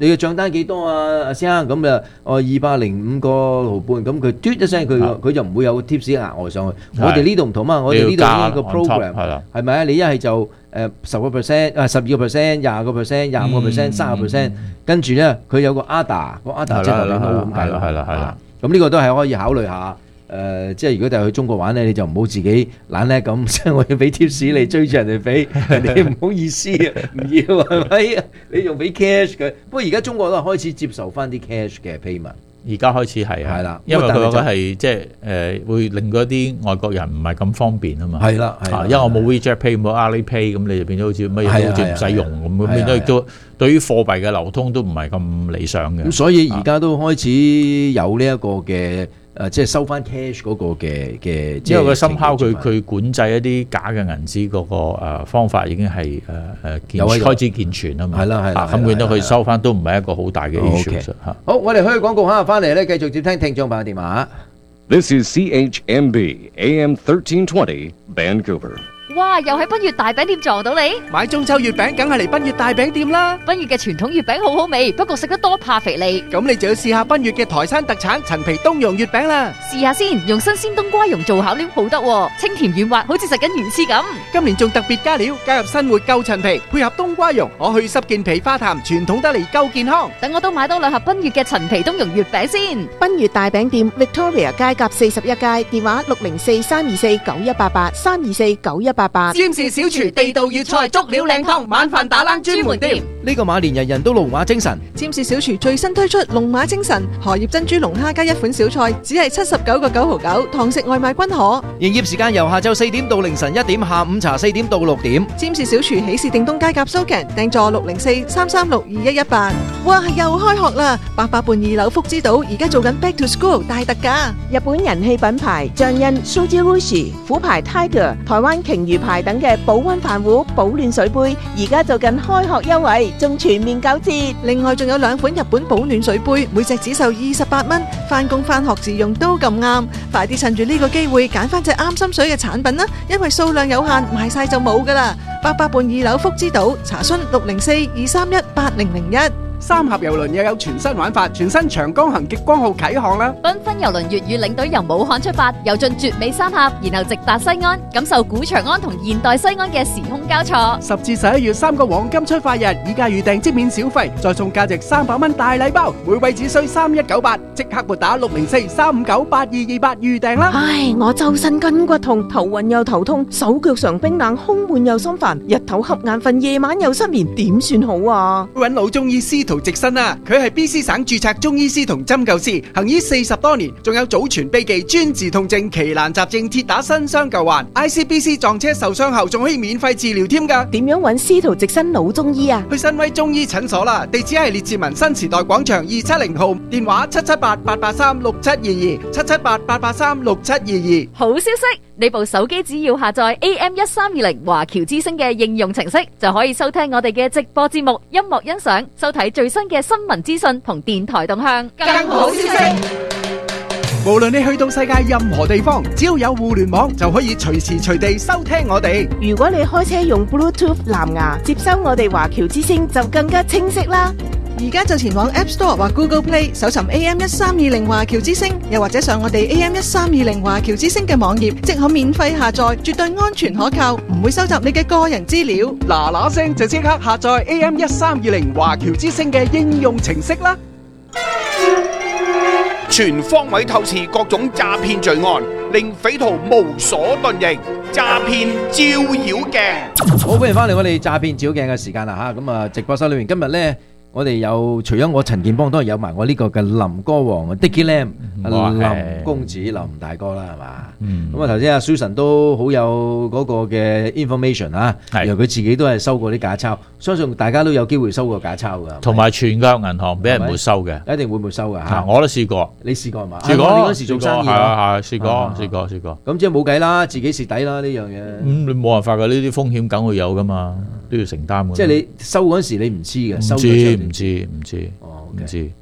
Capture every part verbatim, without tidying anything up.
你嘅帳單幾多啊？阿先生咁啊，我二百零五個毫半，咁佢嘟一聲，佢佢就唔會有 tips 額外上去。我哋呢度唔同啊，我哋呢度呢個 program 係咪啊？你一係就誒十個 percent 啊，十二個 percent、廿個 percent、廿五個 percent、三十個 percent，跟住咧佢有個 ada，個 ada 即係你冇咁計咯。 係啦係啦， 咁呢個都係可以考慮下。誒，即係如果第日去中國玩咧，你就唔好自己懶叻咁，即係我要俾 tips 你追住人哋俾，人哋唔好意思啊，唔要係咪？你仲俾 cash 佢？不過而家中國都係開始接受翻啲 cash 嘅 payment。 而家開始係係啦， 因為佢覺得係即係誒會令嗰啲外國人唔係咁方便啊嘛。 係啦， 因為我冇 WeChat Pay 冇 Alipay 咁，你就變咗好似乜嘢都好似唔使用咁，變咗亦都對於貨幣嘅流通都唔係咁理想嘅。 咁所以而家都開始有呢一個嘅。誒即係收翻 cash 嗰個嘅嘅， 因為佢深拋佢佢管制一啲假嘅銀紙嗰個誒方法已經係誒誒健開始健全啊嘛， 係啦係啦， 咁變到佢收翻都唔係一個好大嘅 issue 嚇。 好，我哋去廣告下翻嚟咧，繼續接聽聽眾朋友電話。 This is C H M B A M thirteen twenty Vancouver。 哇！又喺賓悅大餅店撞到你， 買中秋月餅梗係嚟賓悅大餅店啦！ 賓悅嘅傳統月餅好好味，不過食得多怕肥膩。 咁你就要試下賓悅嘅台山特產陳皮冬蓉月餅啦！ 試下先，用新鮮冬瓜蓉做餡料好得喎，清甜軟滑，好似食緊魚翅咁。 今年仲特別加料，加入新活舊陳皮，配合冬瓜蓉，可去濕健脾化痰，傳統得嚟夠健康。 等我都買多兩盒賓悅嘅陳皮冬蓉月餅先。 賓悅大餅店 Victoria 街甲四十一街，電話六零四三二四九一八八三二四九一八八。 小廚地道粵菜足料靚湯，晚飯打冷專門店。 呢個馬年人人都龍馬精神。 占士小廚最新推出龍馬精神荷葉珍珠龍蝦加一款小菜，只係七十九個九毫九，堂食外賣均可。 營業時間由下晝四點到凌晨一點，下午茶四點到六點。 占士小廚喜事定東街甲蘇強訂座六零四三三六二一一八。哇，又開學啦！八佰伴二樓福之島而家做緊 Back to School 大特價。日本人氣品牌醬恩、Suji Rushi、虎牌 Tiger、台灣鯨魚牌等嘅保溫飯壺、保暖水杯，而家做緊開學優惠，仲全面九折。另外仲有兩款日本保暖水杯，每隻只售二十八蚊，翻工翻學自用都咁啱。快啲趁住呢個機會揀翻隻啱心水嘅產品啦，因為數量有限，賣晒就冇噶啦。八佰伴二樓福之島，查詢六零四二三一八零零一。 三峽郵輪又有全新玩法，全新長江行極光號啟航啦！ 繽紛郵輪粵語領隊由武漢出發，遊進絕美三峽，然後直達西安，感受古長安同現代西安嘅時空交錯。 十至十一月三個黃金出發日，以價預訂即免小費，再送價值三百蚊大禮包，每位只需三一九八，即刻撥打六零四三五九八二二八預訂啦！ 唉，我周身筋骨痛，頭暈又頭痛，手腳常冰冷，胸悶又心煩，日頭瞌眼瞓，夜晚又失眠，點算好啊？ 揾老中醫司徒直身啊！佢係 B C 省註冊中醫師同針灸師，行醫四十多年，仲有祖傳秘技專治痛症、奇難雜症、鐵打新傷舊患。I C B C 撞車受傷後仲可以免費治療添㗎。 點樣揾司徒直身老中醫啊？ 去新威中醫診所啦，地址係列治文新時代廣場二七零號，電話七七八八八三六七二二，七七八八八三六七二二。 好消息！你部手機只要下載 A M 一三二零華僑之聲嘅應用程式，就可以收聽我哋嘅直播節目、音樂欣賞、收睇最新嘅新聞資訊同電台動向。 更好消息！無論你去到世界任何地方，只要有互聯網，就可以隨時隨地收聽我哋。 如果你開車用 Bluetooth 藍牙接收我哋華僑之聲，就更加清晰啦。而家就前往 App Store 或 Google Play 搜尋 A M 一三二零華僑之聲，又或者上我哋 A M 一三二零華僑之聲嘅網頁，即可免費下載，絕對安全可靠，唔會收集你嘅個人資料。 嗱嗱聲就即刻下載 A M 一三二零華僑之聲嘅應用程式啦！ 全方位透視各種詐騙罪案，令匪徒無所遁形。詐騙照妖鏡， 好，歡迎翻嚟我哋詐騙照妖鏡嘅時間啦吓，咁啊直播室裏面今日咧。我哋有除咗我陳健邦，當然有埋我呢個嘅林歌王 Dickie Lam 林公子林大哥啦，係嘛？咁啊頭先阿 Susan 都好有嗰個嘅 information 啊，由佢自己都係收過啲假鈔，相信大家都有機會收過假鈔噶。 同埋全國銀行俾人沒收嘅， 一定會沒收噶嚇。 我都試過， 你試過係嘛？ 試過， 你嗰時做生意係啊係，試過試過試過。 咁即係冇計啦，自己蝕底啦呢樣嘢。 咁你冇辦法㗎，呢啲風險梗會有㗎嘛，都要承擔㗎。 即係你收嗰時你唔知嘅，收唔知唔知唔知， 哦， 唔知。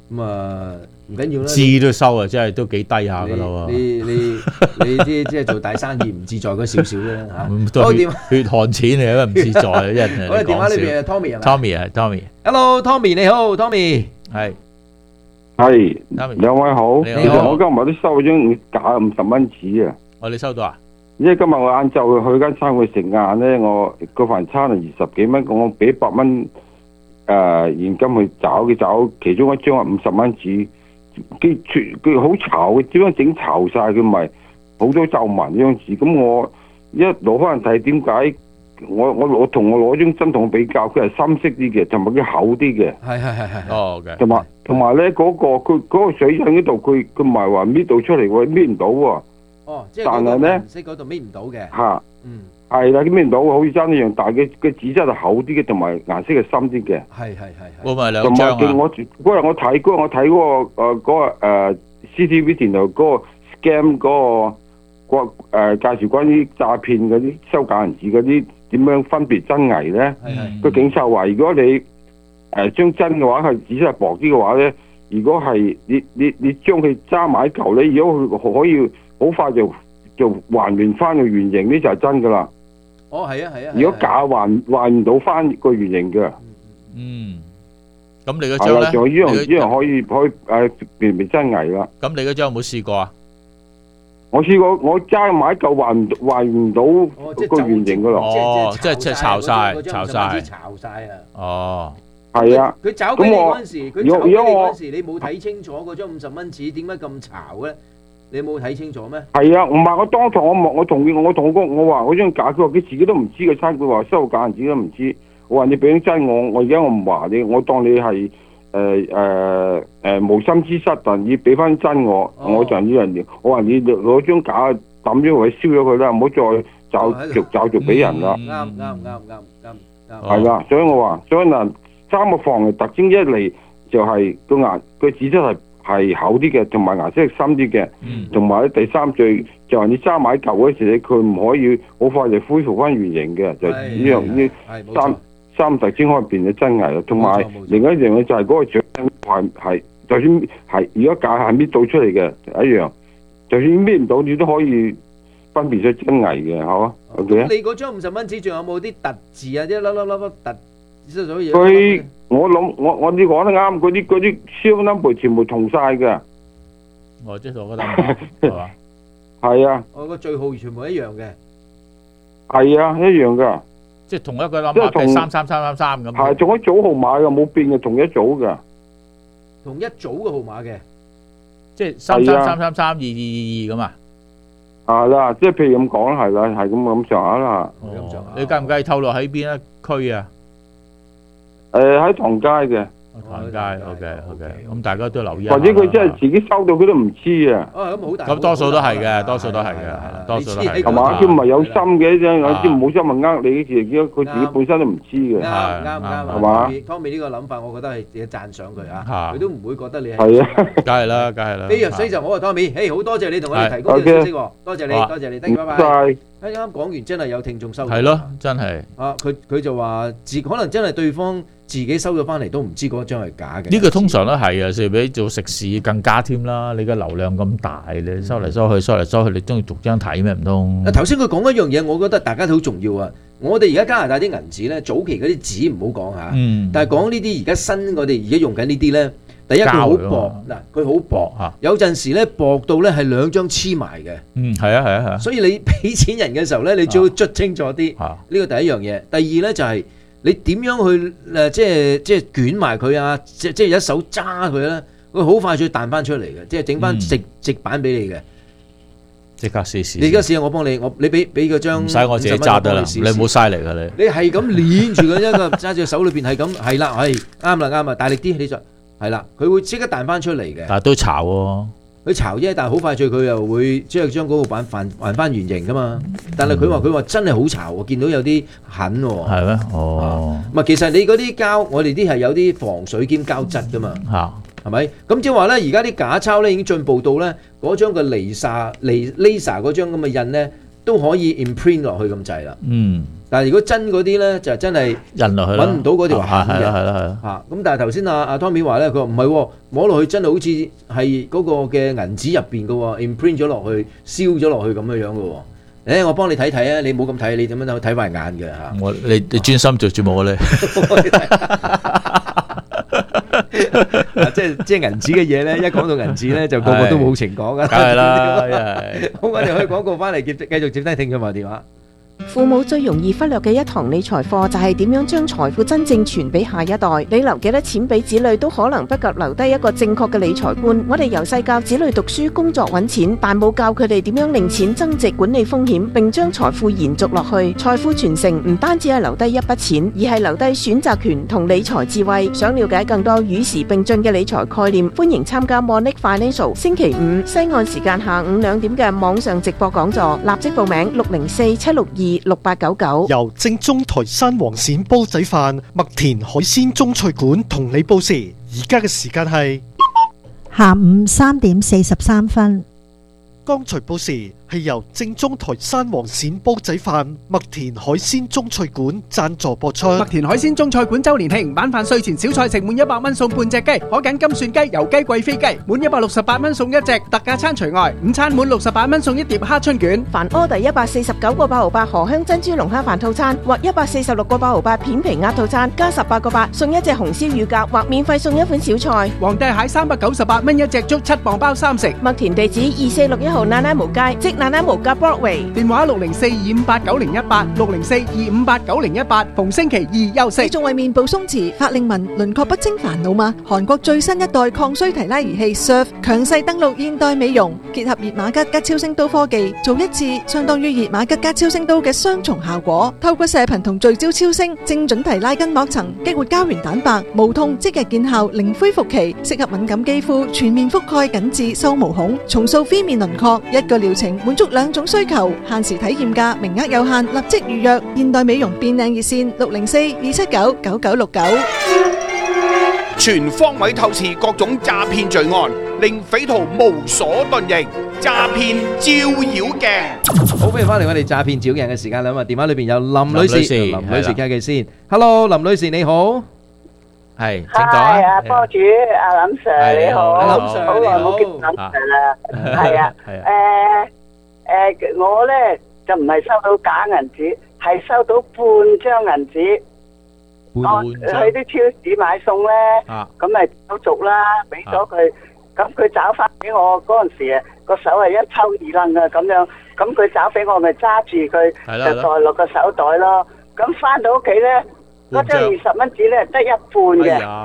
咁啊唔緊要啦。 知都收啊，真係都幾低下噶啦喎。 你你你啲即係做大生意唔自在嗰少少啦嚇。 都係血血汗錢嚟啊，唔自在啊，真係。 我哋電話裏邊係 Tommy 係咪 ？Tommy 係 Tommy。 Hello，Tommy 你好，Tommy。 係。 係。 Tommy 兩位好。 你好。 其實我今日都收咗張假五十蚊紙啊。 我你收到啊？ 因為今日我晏晝去間餐館食晏咧，我個飯餐係二十幾蚊，我俾一百蚊誒現金去找嘅，找其中一張係五十蚊紙，佢佢好巢嘅，點樣整巢晒佢咪好多皺紋呢張紙？咁我一攞翻嚟睇，點解我我攞同我攞張針同我比較，佢係深色啲嘅，同埋佢厚啲嘅。 係係係係。 哦，OK。 同埋同埋咧嗰個佢嗰個水印嗰度，佢佢唔係話搣到出嚟喎，搣唔到喎。 哦，即係嗰個顏色嗰度搣唔到嘅。嚇，嗯， 係啦，搣唔到，好似真一樣，但係佢嘅紙質係厚啲嘅，同埋顏色係深啲嘅。 係係係。 會唔會兩張啊？ 同埋我嗰日我睇嗰日我睇嗰個誒嗰個誒 C T V 電台嗰個 scam 嗰個個誒介紹關於詐騙嗰啲收假銀紙嗰啲點樣分別真偽咧？個警察話：如果你誒將真嘅話係紙質係薄啲嘅話咧，如果係你你你將佢揸埋一嚿咧，如果佢可以。好快就就還原翻個原形，呢就係真噶啦。 哦，係啊，係啊。 如果假還還唔到翻個原形嘅。 嗯。咁你嗰張咧？ 仲有呢樣呢樣可以可以誒辨別真偽啦。 咁你嗰張有冇試過啊？ 我試過，我揸買一嚿還唔還唔到個原形噶啦。 哦，即係即係炒晒，炒晒。 炒晒啊！ 哦。 係啊。 佢找俾你嗰陣時，佢找俾你嗰陣時，你冇睇清楚嗰張五十蚊紙點解咁炒咧？你冇睇清楚咩？係啊，唔係我當堂我我同佢我同我我話嗰張假，佢話佢自己都唔知嘅餐，佢話收假銀紙都唔知。我話你俾張真我，我而家我唔話你，我當你係誒誒誒無心之失，但你俾翻真我，哦、我就呢樣嘢。我話你攞張假抌咗佢燒咗佢啦，唔好再找續找續俾人啦。 啱啱啱啱啱啱。 係啦，所以我話，所以嗱三個防嘅特徵一嚟就係個顏個紙質係。係厚啲嘅，同埋顏色係深啲嘅，同埋咧第三最就係你揸埋舊嗰時咧，佢唔可以好快就恢復翻原形嘅，就呢樣呢三三特徵可以辨咗真偽啦。同埋另一樣嘢就係嗰個獎係係，就算係如果假係搣到出嚟嘅一樣，就算搣唔到你都可以分別出真偽嘅，係嘛 ？OK 啊？ 你嗰張五十蚊紙仲有冇啲凸字啊？啲粒粒粒粒凸？ 佢我諗我我啲講得啱，嗰啲嗰啲 serial number 全部同晒嘅。 哦，即係我覺得係嘛？ 係啊。 我個序號全部一樣嘅。 係啊，一樣噶。 即係同一個 number，即係三三三三三咁。 係同一組號碼嘅，冇變嘅，同一組嘅。 同一組嘅號碼嘅， 即係三三三三三二二二二咁啊。 係啦，即係譬如咁講係啦，係咁咁上下啦。 哦，你介唔介意透露喺邊一區啊？ 誒喺唐街嘅， 唐街 ，OK OK，咁大家都留意。 或者佢真係自己收到，佢都唔知啊。 哦，咁好大。 咁多數都係嘅，多數都係嘅，多數都係。 係嘛？佢唔係有心嘅，有啲唔好心咪呃你，自己佢自己本身都唔知嘅。 啱啱啱，係嘛？Tommy 呢個諗法，我覺得係自己讚賞佢啊。佢都唔會覺得你係。係啊， 梗係啦，梗係啦。 呢樣所以就好啊，Tommy，誒好多謝你同我哋提供呢個消息喎，多謝你，多謝你，得拜拜。啱啱講完真係有聽眾收到。 係咯，真係。 啊，佢佢就話自可能真係對方自己收咗翻嚟都唔知嗰張係假嘅。 呢個通常都係啊，譬如比做食肆更加添啦。你嘅流量咁大，你收嚟收去，收嚟收去，你中意逐張睇咩唔通？ 啊，頭先佢講一樣嘢，我覺得大家都好重要啊。我哋而家加拿大啲銀紙咧，早期嗰啲紙唔好講嚇， 嗯、 但係講呢啲而家新我哋而家用緊呢啲咧。第一佢好薄，嗱佢好薄嚇，有陣時咧薄到咧係兩張黐埋嘅。 嗯，係啊，係啊，係啊。 所以你俾錢人嘅時候咧，你最好捽清楚啲。呢個第一樣嘢。第二咧就係你點樣去誒，即係即係捲埋佢啊，即即係一手揸佢咧，佢好快就彈翻出嚟嘅，即係整翻直直板俾你嘅。 即刻試試。 你而家試下，我幫你，我你俾俾個張。 唔使我自己揸得啦，你唔好嘥力啊你。 你係咁攣住佢一個揸住手裏邊係咁，係啦，係啱啦啱啦，大力啲你就。係啦，佢會即刻彈翻出嚟嘅。 但係都巢喎， 佢巢啫，但係好快脆佢又會即係將嗰個板還還翻原形噶嘛。但係佢話佢話真係好巢喎，見到有啲痕喎。 係咩？哦。 唔係，其實你嗰啲膠，我哋啲係有啲防水兼膠質噶嘛。嚇，係咪？咁即係話咧，而家啲假鈔咧已經進步到咧，嗰張嘅離沙離 laser 嗰張咁嘅印咧都可以 imprint 落去咁滯啦。 嗯。 但係如果真嗰啲咧，就真係印落去揾唔到嗰條痕嘅。 係啦係啦係啦。 嚇咁，但係頭先阿阿 Tommy 話咧，佢話唔係喎，摸落去真係好似係嗰個嘅銀紙入邊嘅喎 ，imprint 咗落去，燒咗落去咁樣樣嘅喎。誒，我幫你睇睇啊！你冇咁睇，你點樣睇埋眼嘅嚇？ 我你你專心做節目咧。 即係即係銀紙嘅嘢咧，一講到銀紙咧，就個個都冇情講噶。 梗係啦， 好，我哋可以廣告翻嚟接繼續接低聽眾朋友電話。 父母最容易忽略嘅一堂理財課就係點樣將財富真正傳俾下一代。你留幾多錢俾子女都可能不及留低一個正確嘅理財觀。我哋由細教子女讀書、工作、揾錢，但冇教佢哋點樣令錢增值、管理風險，並將財富延續落去。財富傳承唔單止係留低一筆錢，而係留低選擇權同理財智慧。想了解更多與時並進嘅理財概念，歡迎參加 Monique Financial 星期五西岸時間下午兩點嘅網上直播講座，立即報名六零四七六二六八九九。 由正宗台山黃鱔煲仔飯、麥田海鮮中菜館同你報時，而家嘅時間係下午三點四十三分。 剛才報時係由正宗台山黃鱔煲仔飯、麥田海鮮中菜館贊助播出。 麥田海鮮中菜館周年慶，晚飯睡前小菜食滿一百蚊送半隻雞，可揀金蒜雞、油雞、貴妃雞，滿一百六十八蚊送一隻，特價餐除外。午餐滿六十八蚊送一碟蝦春卷。 凡order一百四十九個八毫八荷香珍珠龍蝦飯套餐，或一百四十六個八毫八片皮鴨套餐，加十八個八送一隻紅燒乳鴿，或免費送一款小菜。 皇帝蟹三百九十八蚊一隻，粥七磅包三食。 麥田地址二四六一號那那無街，即那那無街 Broadway。 電話六零四二五八九零一八，六零四二五八九零一八，逢星期二休息。 你仲為面部鬆弛、法令紋、輪廓不清煩惱嗎？韓國最新一代抗衰提拉儀器 Surf 強勢登陸現代美容，結合熱瑪吉吉超聲刀科技，做一次相當於熱瑪吉加超聲刀嘅雙重效果。透過射頻同聚焦超聲，精準提拉筋膜層，激活膠原蛋白，無痛即日見效，零恢復期，適合敏感肌膚，全面覆蓋緊致收毛孔，重塑 V 面輪廓。一個療程滿足兩種需求，限時體驗價，名額有限，立即預約。現代美容變靚熱線六零四二七九九九六九。 全方位透視各種詐騙罪案，令匪徒無所遁形。詐騙照妖鏡， 好，歡迎翻嚟我哋詐騙照鏡嘅時間啦。咁啊，電話裏邊有林女士，林女士傾下偈先。Hello，林女士你好， 係，請講啊。 係啊，波主阿林 Sir 你好， 林 Sir 好耐冇見林 Sir 啦，係啊，誒誒，我咧就唔係收到假銀紙，係收到半張銀紙。我去啲超市買餸咧，咁咪手續啦，俾咗佢，咁佢找翻俾我嗰陣時啊，個手係一抽二楞啊咁樣，咁佢找俾我咪揸住佢，就袋落個手袋咯。咁翻到屋企咧，嗰張二十蚊紙咧得一半嘅。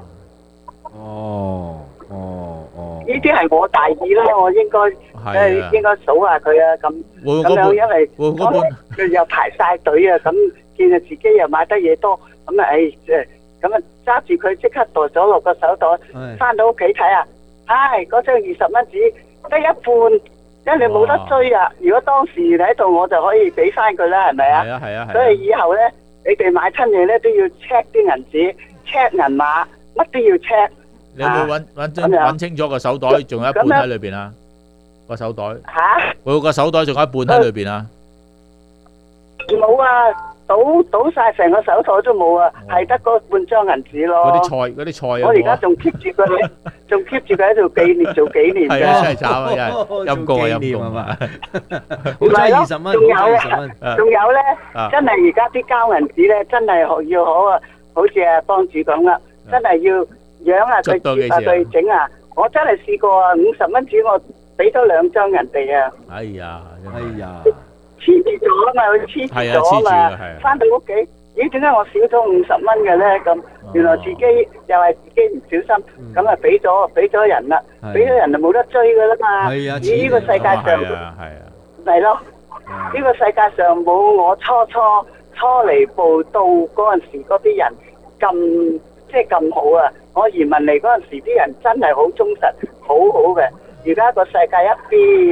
哦哦哦， 呢啲係我大意啦，我應該誒應該數下佢啊，咁咁樣，因為佢又排晒隊啊，咁見到自己又買得嘢多。咁啊，誒，咁啊，揸住佢即刻袋咗落個手袋，翻到屋企睇下，唉，嗰張二十蚊紙得一半，因為你冇得追啊。如果當時喺度，我就可以俾翻佢啦，係咪啊？係啊，係啊。所以以後咧，你哋買親嘢咧都要 check 啲銀紙 ，check 銀碼，乜都要 check。 你有冇揾揾清揾清楚個手袋仲有一半喺裏邊啊？個手袋嚇？我個手袋仲有一半喺裏邊啊？ 冇啊！倒倒晒成個手袋都冇啊，係得嗰半張銀紙咯。 嗰啲菜，嗰啲菜啊！ 我而家仲 keep 住佢，仲 keep 住佢喺度紀念做紀念嘅。 係啊，真係慘啊！真係陰公啊，陰公啊！ 好彩二十蚊，仲有咧，仲有咧，真係而家啲膠銀紙咧，真係要好啊！好似阿幫主講啦，真係要養下佢，啊佢整啊！我真係試過啊，五十蚊紙我俾咗兩張人哋啊！ 哎呀， 哎呀！ 黐住咗啊嘛，佢黐住咗啊嘛，翻到屋企，咦？點解我少咗五十蚊嘅咧？咁原來自己又係自己唔小心，咁啊俾咗俾咗人啦，俾咗人就冇得追噶啦嘛。咦？呢個世界上係咯，呢個世界上冇我初初初嚟報到嗰陣時嗰啲人咁即係咁好啊！我移民嚟嗰陣時啲人真係好忠實，好好嘅。而家個世界一變。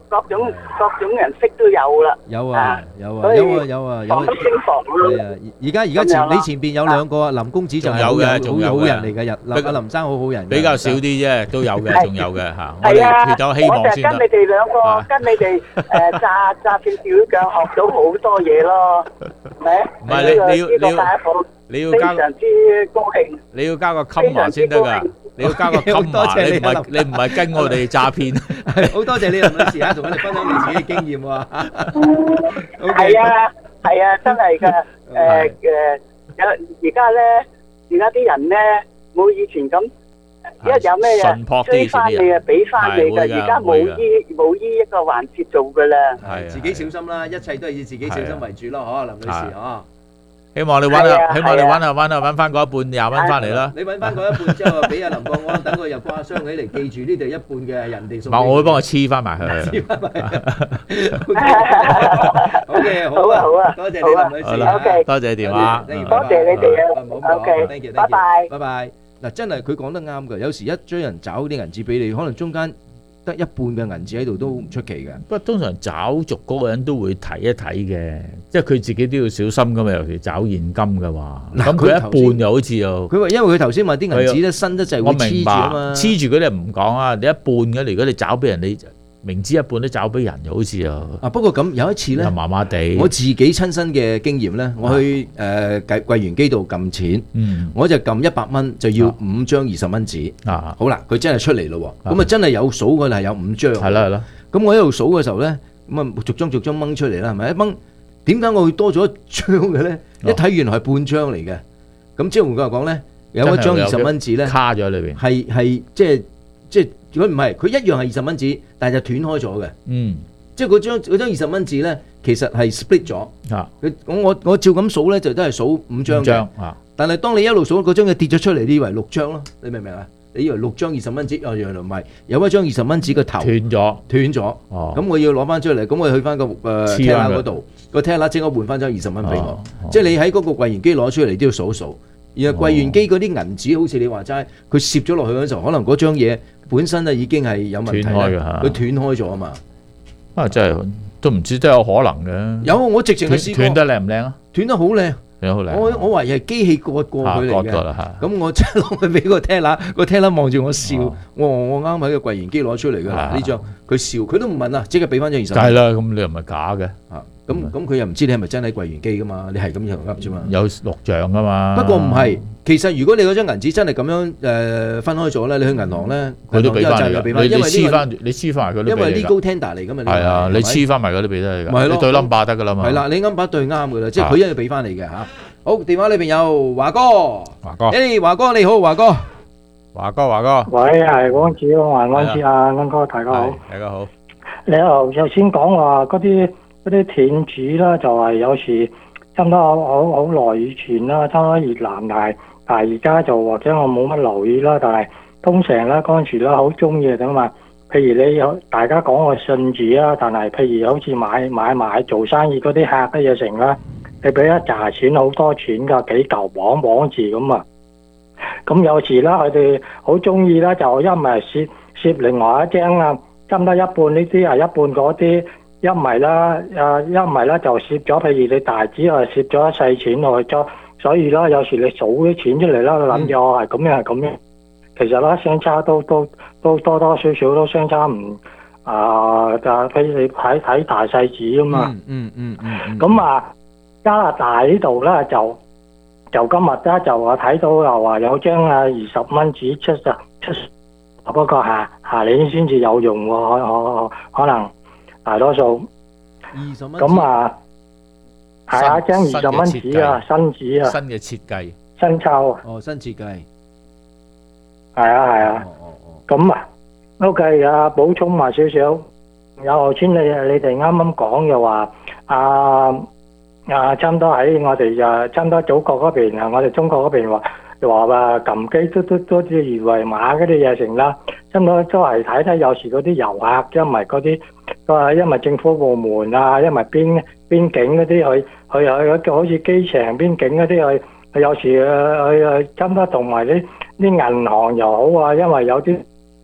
各種各種顏色都有啦。 有啊，有啊，有啊，有啊，有啊。 防不勝防咯。 係啊，而家而家前你前邊有兩個啊，林公子就係好人，好好人嚟嘅，林阿林生好好人。 比較少啲啫，都有嘅，仲有嘅嚇。我係啊， 哋缺咗希望先得。 我就跟你哋兩個，跟你哋誒詐詐騙小將學到好多嘢咯，係咪？ 唔係你你要你要你要加非常之高興。 你要加個襟華先得㗎。你要加個襟華，你唔係你唔係跟我哋詐騙。 好多謝你林女士啊，同我哋分享你自己嘅經驗喎。 係啊，係啊，真係㗎。誒誒，有而家咧，而家啲人咧冇以前咁，一有咩嘢追翻你啊，俾翻你㗎。而家冇依冇依一個環節做㗎啦。 係自己小心啦，一切都係以自己小心為主咯，嗬，林女士嗬。 希望你揾下，希望你揾下揾下揾翻嗰一半廿蚊翻嚟啦。 你揾翻嗰一半之後，俾阿林國安等佢又掛箱起嚟，記住呢度一半嘅人哋送。 唔係，我會幫佢黐翻埋佢。 黐翻埋。O K，好啊，好啊，多謝你林女士。 O K， 多謝電話。 多謝你哋啊。O K，拜拜。 拜拜。嗱，真係佢講得啱㗎。有時一追人找啲銀紙俾你，可能中間得一半嘅銀紙喺度都唔出奇嘅。 不過通常找續嗰個人都會睇一睇嘅，即係佢自己都要小心噶嘛。尤其找現金嘅話，咁佢一半又好似又佢話，因為佢頭先話啲銀紙咧新得滯會黐住啊嘛。 黐住嗰啲唔講啊，你一半嘅，如果你找俾人，你明知一半都找俾人，又好似又啊。不過咁有一次咧， 麻麻地。我自己親身嘅經驗咧，我去誒櫃櫃員機度撳錢， 嗯、 我就撳一百蚊就要五張二十蚊紙。啊，好啦，佢真係出嚟咯，咁啊真係有數嘅係有五張。 係啦係啦。 咁我一路數嘅時候咧，咁啊逐張逐張掹出嚟啦，係咪一掹？點解我會多咗一張嘅咧？一睇原來係半張嚟嘅。咁即係換句話講咧，有一張二十蚊紙咧， 卡咗喺裏邊。係係即係即係，如果唔係，佢一樣係二十蚊紙，但係就斷開咗嘅。 嗯， 即係嗰張嗰張二十蚊紙咧，其實係 split 咗。 啊， 佢我我我照咁數咧，就都係數五張嘅。 啊， 但係當你一路數嗰張嘅跌咗出嚟，你以為六張咯？你明唔明啊？你以為六張二十蚊紙，哦原來唔係，有一張二十蚊紙個頭斷咗， 斷咗。哦，咁我要攞翻出嚟，咁我去翻個誒 teller 嗰度，個 teller 即刻換翻張二十蚊俾我。即係你喺嗰個櫃員機攞出嚟都要數一數。而櫃員機嗰啲銀紙，好似你話齋，佢攝咗落去嗰時候，可能嗰張嘢本身啊已經係有問題啦，佢斷開咗啊嘛。 啊，真係都唔知都有可能嘅。 有，我直情係試過。 斷得靚唔靚啊？ 斷得好靚。我我懷疑係機器割過佢嚟嘅，咁我即係攞佢俾個 teller，個 teller 望住我笑，我我啱喺個櫃員機攞出嚟㗎啦呢張，佢笑，佢都唔問啊，即刻俾翻張二十蚊。 梗係啦，咁你又唔係假嘅， 咁咁佢又唔知你係咪真喺櫃員機㗎嘛？你係咁樣噏啫嘛。 有錄像㗎嘛？ 不過唔係，其實如果你嗰張銀紙真係咁樣誒分開咗咧，你去銀行咧， 佢都俾翻你，你黐翻你黐翻埋佢都俾你㗎。 因為 legal tender 嚟㗎嘛。 係啊，你黐翻埋佢都俾得你㗎。你對 number 得㗎啦嘛。 係啦，你 number 對啱㗎啦，即係佢一定要俾翻你嘅嚇。好，電話裏邊有華哥， 華哥， 誒，華哥你好，華哥， 華哥，華哥， 喂，係安子，我係安子啊，安哥，大家好， 大家好。 你又頭先講話嗰啲嗰啲斷紙啦，就係有時差唔多好好好耐以前啦，差唔多越南，但係但係而家就或者我冇乜留意啦，但係通常咧嗰陣時咧好中意咁嘛。譬如你有大家講個信字啦，但係譬如好似買買賣做生意嗰啲客嘅嘢成啦。你俾一紮錢好多錢噶，幾嚿綁綁字咁啊！咁有時啦，佢哋好中意啦，就一咪攝攝另外一張啊，差唔多一半呢啲係一半嗰啲，一咪啦啊一咪啦就攝咗，譬如你大紙啊攝咗一細錢落去咗，所以啦有時你數啲錢出嚟啦，諗住我係咁樣係咁樣，其實啦相差都都都多多少少都相差唔啊，就譬如你睇睇大細紙啊嘛， 嗯嗯嗯， 咁啊。加拿大呢度咧就就今日咧就我睇到又話有張啊二十蚊紙出實出，不過下下年先至有用喎，可可可能大多數二十蚊咁啊，係啊張二十蚊紙啊新紙啊新嘅設計新鈔啊哦新設計係啊係啊咁啊 OK 啊補充埋少少，有頭先你你哋啱啱講又話啊。啊，差唔多喺我哋啊，差唔多祖國嗰邊啊，我哋中國嗰邊話話啊，撳機都都都似二維碼嗰啲嘢成啦，差唔多都係睇睇有時嗰啲遊客，因為嗰啲啊，因為政府部門啊，因為邊邊境嗰啲去去去好似機場邊境嗰啲去，有時去去差唔多同埋啲啲銀行又好啊，因為有啲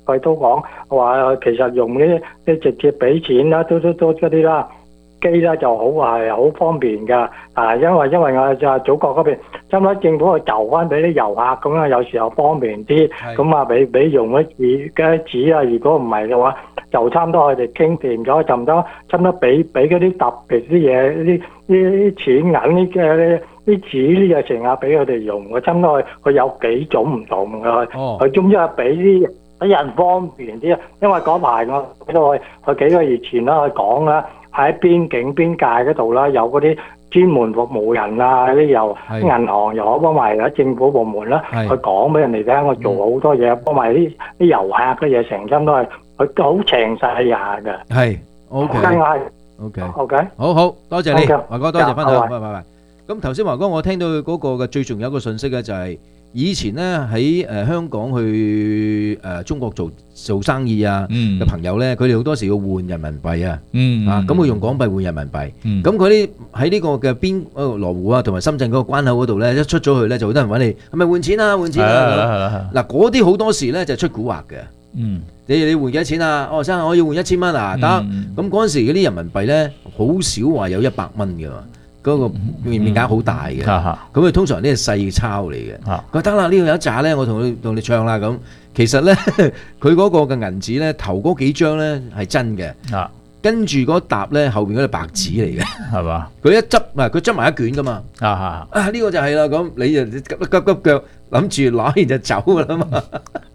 佢都講話其實用呢啲直接俾錢啦，都都都嗰啲啦。機咧就好係好方便㗎，啊，因為因為我就祖國嗰邊，差唔多政府去就翻俾啲遊客咁啊，有時候方便啲，咁啊俾俾用嗰紙嘅紙啊，如果唔係嘅話，就差唔多佢哋傾掂咗，就唔多差唔多俾俾嗰啲特別啲嘢，啲啲錢銀呢嘅啲紙呢嘢成日俾佢哋用，我差唔多佢佢有幾種唔同嘅，佢總之係俾啲俾人方便啲，因為嗰排我睇到佢佢幾個月前啦，佢講啦。喺邊境邊界嗰度啦，有嗰啲專門服務人啊，啲又銀行又好，幫埋喺政府部門啦，佢講俾人哋聽，我做好多嘢，幫埋啲啲遊客嘅嘢，成身都係佢都好詳細下嘅。 係 ，OK， 係 OK，OK，好好多謝你，華哥多謝分享，拜拜拜。咁頭先華哥我聽到嗰個嘅最重要一個信息咧，就係以前咧喺誒香港去誒中國做做生意啊嘅朋友咧，佢哋好多時要換人民幣啊，啊咁佢用港幣換人民幣，咁佢啲喺呢個嘅邊誒羅湖啊同埋深圳嗰個關口嗰度咧，一出咗去咧就好多人揾你，係咪換錢啊換錢啊？嗱嗰啲好多時咧就出蠱惑嘅，你你換幾多錢啊？哦生我要換一千蚊啊得，咁嗰陣時嗰啲人民幣咧好少話有一百蚊嘅。嗰個面面額好大嘅，咁佢通常呢係細鈔嚟嘅。佢得啦，呢度有一紮咧，我同你同你唱啦咁。其實咧，佢嗰個嘅銀紙咧，頭嗰幾張咧係真嘅，跟住嗰沓咧後邊嗰啲白紙嚟嘅，係嘛？佢一執啊，佢執埋一卷噶嘛。啊啊！呢個就係啦，咁你就急急急腳諗住攞完就走噶啦嘛。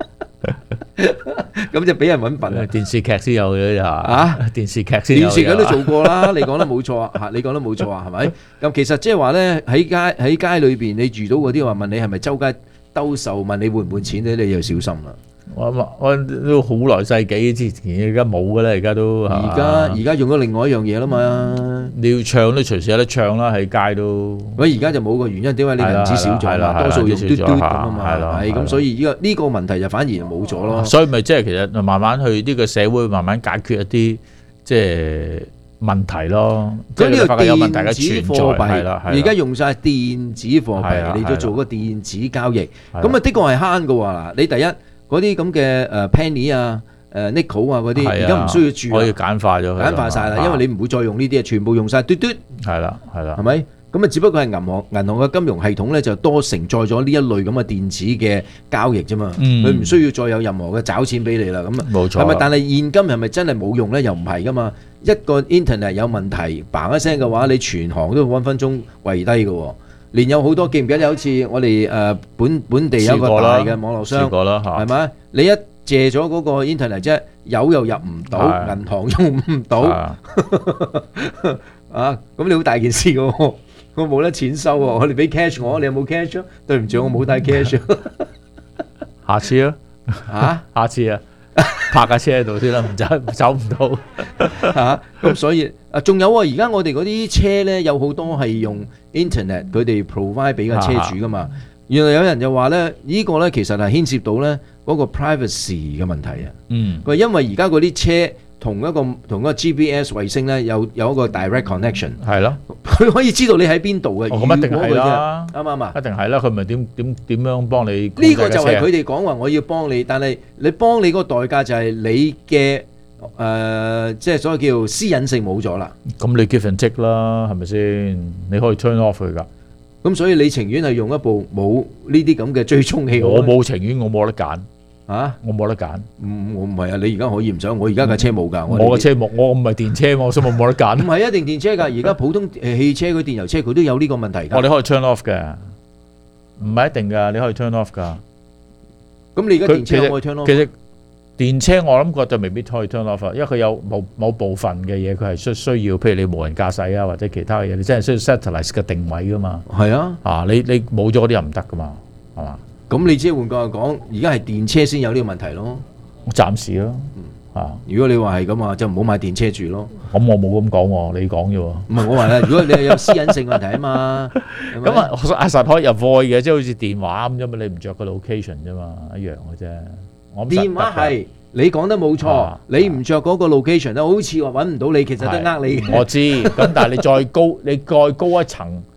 咁就俾人揾笨啊！ 電視劇先有嘅嚇， 啊電視劇先有， 電視劇都做過啦。你講得冇錯啊！嚇，你講得冇錯啊，係咪？咁其實即係話咧，喺街喺街裏邊，你遇到嗰啲話問你係咪周街兜售，問你換唔換錢咧，你就小心啦。 我我都好耐世紀之前，而家冇嘅啦，而家都而家而家用咗另外一樣嘢啦嘛。 你要唱都隨時有得唱啦，喺街都。 喂，而家就冇個原因，點解你銀紙少咗嘛？多數用嘟嘟咁啊嘛。係咁，所以呢個呢個問題就反而冇咗咯。 所以咪即係其實慢慢去呢個社會慢慢解決一啲即係問題咯。 咁呢個電子貨幣，而家用晒電子貨幣嚟到做個電子交易，咁啊的確係慳噶喎。嗱，你第一。嗰啲咁嘅誒 penny 啊、誒 nickel 啊嗰啲，而家唔需要注， 可以簡化咗， 簡化晒啦，因為你唔會再用呢啲啊，全部用晒嘟嘟， 係啦，係啦， 係咪？咁啊，只不過係銀行銀行嘅金融系統咧，就多承載咗呢一類咁嘅電子嘅交易啫嘛，佢唔需要再有任何嘅找錢俾你啦，咁啊， 冇錯， 係咪？但係現金係咪真係冇用咧？又唔係噶嘛，一個 internet 有問題，bang一聲嘅話，你全行都分分鐘跪低嘅喎。連有好多記唔記得？好似我哋誒本本地有一個大嘅網絡商，係咪？你一借咗嗰個 internet 啫，有又入唔到，銀行用唔到，啊！咁你好大件事喎，我冇得錢收喎，我哋俾 cash 我，你有冇 cash 啊？對唔住，我冇帶 cash。 下次啊，嚇，下次啊，泊架車喺度先啦，唔走走唔到嚇。咁所以啊，仲有啊，而家我哋嗰啲車咧，有好多係用 internet，佢哋 provide 俾個車主噶嘛。原來有人就話咧，呢個咧其實係牽涉到咧嗰個 privacy 嘅問題啊。嗯，佢因為而家嗰啲車同一個同一個 G P S 衛星咧有有一個 direct connection，係咯，佢可以知道你喺邊度嘅。 咁一定係啦， 啱唔啱啊？ 一定係啦，佢咪點點點樣幫你？ 呢個就係佢哋講話我要幫你，但係你幫你嗰個代價就係你嘅誒，即係所謂叫私隱性冇咗啦。 咁你 give and take 啦，係咪先？你可以 turn off 佢㗎。 咁所以你情願係用一部冇呢啲咁嘅追蹤器？ 我冇情願，我冇得揀啊！ 我冇得揀。 唔，我唔係啊！你而家可以唔想，我而家架車冇㗎。 我嘅車冇，我唔係電車嘛，所以我冇得揀。 唔係一定電車㗎，而家普通誒汽車嗰電油車佢都有呢個問題㗎。 我哋可以 turn off 嘅，唔係一定㗎，你可以 turn off 㗎。 咁你而家電車可以 turn off？ 其實電車我諗過就未必可以 turn off，因為佢有某某部分嘅嘢佢係需需要，譬如你無人駕駛啊或者其他嘅嘢，你真係需要 satellite 嘅定位㗎嘛。係啊，啊你你冇咗嗰啲又唔得㗎嘛，係嘛？ 咁你即係換句話講，而家係電車先有呢個問題咯。 暫時咯，啊！ 如果你話係咁啊，就唔好買電車住咯。 咁我冇咁講喎，你講啫喎。唔係我話咧，如果你係有私隱性問題啊嘛， 咁啊，阿實可以 avoid嘅，即係好似電話咁啫嘛，你唔着個 location 啫嘛，一樣嘅啫。我電話係你講得冇錯，啊、你唔着嗰個 location 咧，好似話揾唔到你，其實都呃你。 我知，咁但係你再高，你再高一層。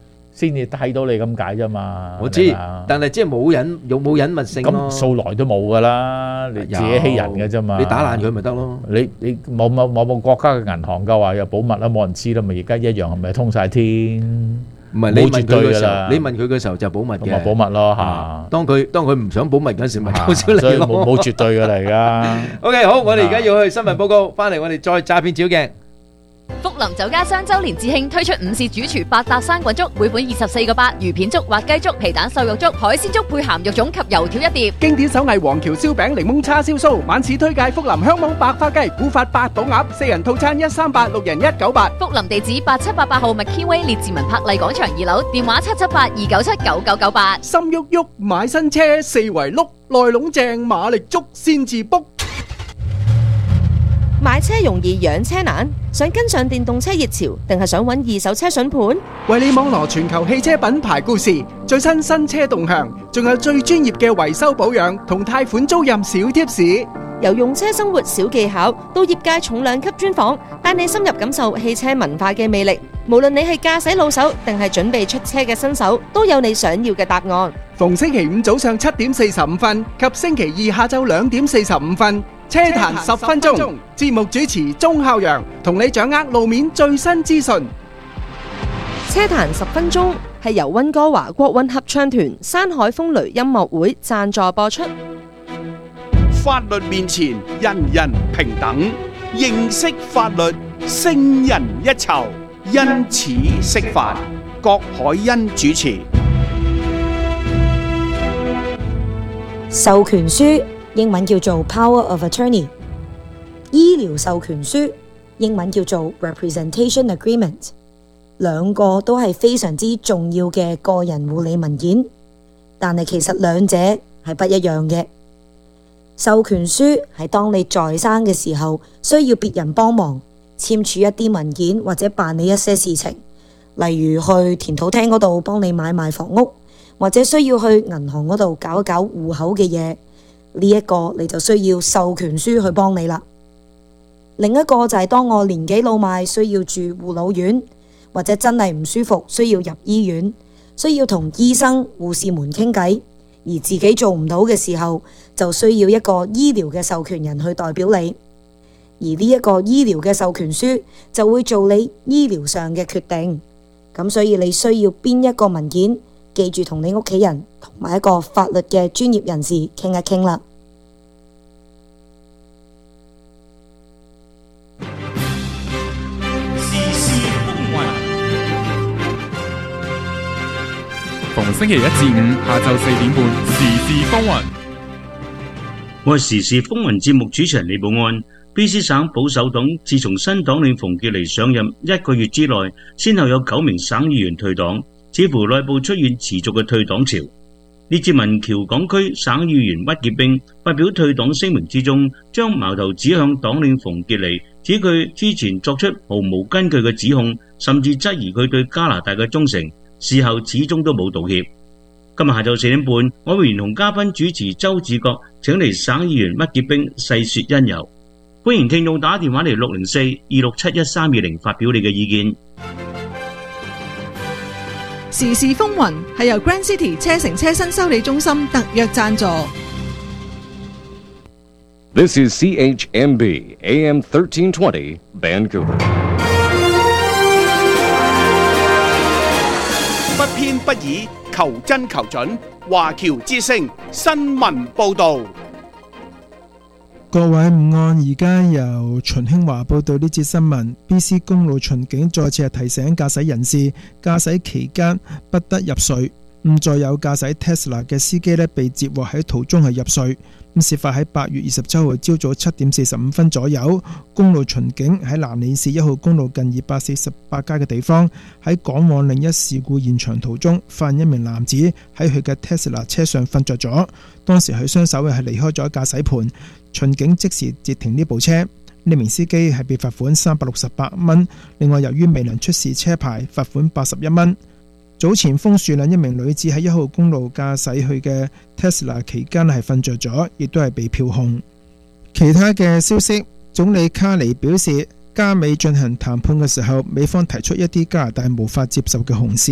先至睇到你咁解啫嘛。 我知，但係即係冇隱有冇隱密性咯。 咁素來都冇噶啦，你自己欺人嘅啫嘛。 你打爛佢咪得咯？ 你你某某某某國家嘅銀行嘅話又保密啦，冇人知啦，咪而家一樣係咪通晒天？ 唔係你問佢嘅時候，你問佢嘅時候就保密嘅， 保密咯嚇。 當佢當佢唔想保密嗰時，咪搞出嚟咯。 所以冇冇絕對嘅嚟㗎。 OK，好，我哋而家要去新聞報告，翻嚟我哋再詐騙照鏡。 福林酒家雙周年致慶推出午市主廚八搭生滾粥，每本二十四個八，魚片粥、滑雞粥、皮蛋瘦肉粥、海鮮粥配鹹肉粽及油條一碟。 經典手藝黃橋燒餅、檸檬叉燒酥，晚市推介福林香網白花雞、古法八寶鴨，四人套餐一三八，六人一九八。 福林地址八七八八號麥堅威列治文柏麗廣場二樓，電話七七八二九七九九九八。 心喐喐買新車，四圍碌，內籠正馬力足先至卜。 買車容易養車難，想跟上電動車熱潮，定係想揾二手車筍盤？ 為你網羅全球汽車品牌故事、最新新車動向，仲有最專業嘅維修保養同貸款租賃小貼士。 由用車生活小技巧到業界重量級專訪，帶你深入感受汽車文化嘅魅力。無論你係駕駛老手定係準備出車嘅新手，都有你想要嘅答案。 逢星期五早上七點四十五分及星期二下晝兩點四十五分，車壇十分鐘，節目主持鐘孝陽同你掌握路面最新資訊。 車壇十分鐘係由溫哥華國韻合唱團山海風雷音樂會贊助播出。 法律面前人人平等，認識法律勝人一籌。因此釋法，郭海欣主持。 授權書英文叫做 Power of Attorney， 醫療授權書英文叫做 Representation Agreement， 兩個都係非常之重要嘅個人護理文件，但係其實兩者係不一樣嘅。授權書係當你在生嘅時候需要別人幫忙簽署一啲文件或者辦理一些事情，例如去田土廳嗰度幫你買賣房屋，或者需要去銀行嗰度搞一搞戶口嘅嘢，呢一個你就需要授權書去幫你啦。另一個就係當我年紀老邁需要住護老院，或者真係唔舒服需要入醫院，需要同醫生護士們傾偈，而自己做唔到嘅時候，就需要一個醫療嘅授權人去代表你。而呢一個醫療嘅授權書就會做你醫療上嘅決定，咁所以你需要邊一個文件，記住同你屋企人同埋一個法律嘅專業人士傾一傾啦。 時事風雲，逢星期一至五下晝四點半，時事風雲。 我係時事風雲節目主持人李寶安。B C 省保守黨自從新黨領馮傑尼上任一個月之內，先後有九名省議員退黨，似乎內部出現持續嘅退黨潮。列治文橋港區省議員屈傑冰發表退黨聲明之中，將矛頭指向黨領馮傑尼，指佢之前作出毫無根據嘅指控，甚至質疑佢對加拿大嘅忠誠，事後始終都冇道歉。今日下晝四點半，我會連同嘉賓主持周志國請嚟省議員屈傑冰細說因由。歡迎聽眾打電話嚟六零四二六七一三二零發表你嘅意見。 時事風雲係由 Grand City 車城車身修理中心特約贊助。 This is C H M B A M thirteen twenty Vancouver。 不偏不倚，求真求準，華僑之聲新聞報導。 各位午安，而家由秦興華報道呢節新聞。B C 公路巡警再次係提醒駕駛人士，駕駛期間不得入睡。咁再有駕駛 Tesla 嘅司機呢，被截獲喺途中係入睡。咁事發喺八月二十七號朝早七點四十五分左右，公路巡警喺蘭里市一號公路近二百四十八街嘅地方，喺趕往另一事故現場途中，發現一名男子喺佢嘅 Tesla 車上瞓着咗。當時佢雙手係離開咗駕駛盤，巡警即時截停呢部車。呢名司機係被罰款三百六十八蚊，另外由於未能出示車牌，罰款八十一蚊。早前楓樹嶺一名女子喺一號公路駕駛去嘅 Tesla 期間係瞓着咗，亦都係被票控。其他嘅消息，總理卡尼表示，加美進行談判嘅時候，美方提出一啲加拿大無法接受嘅紅線。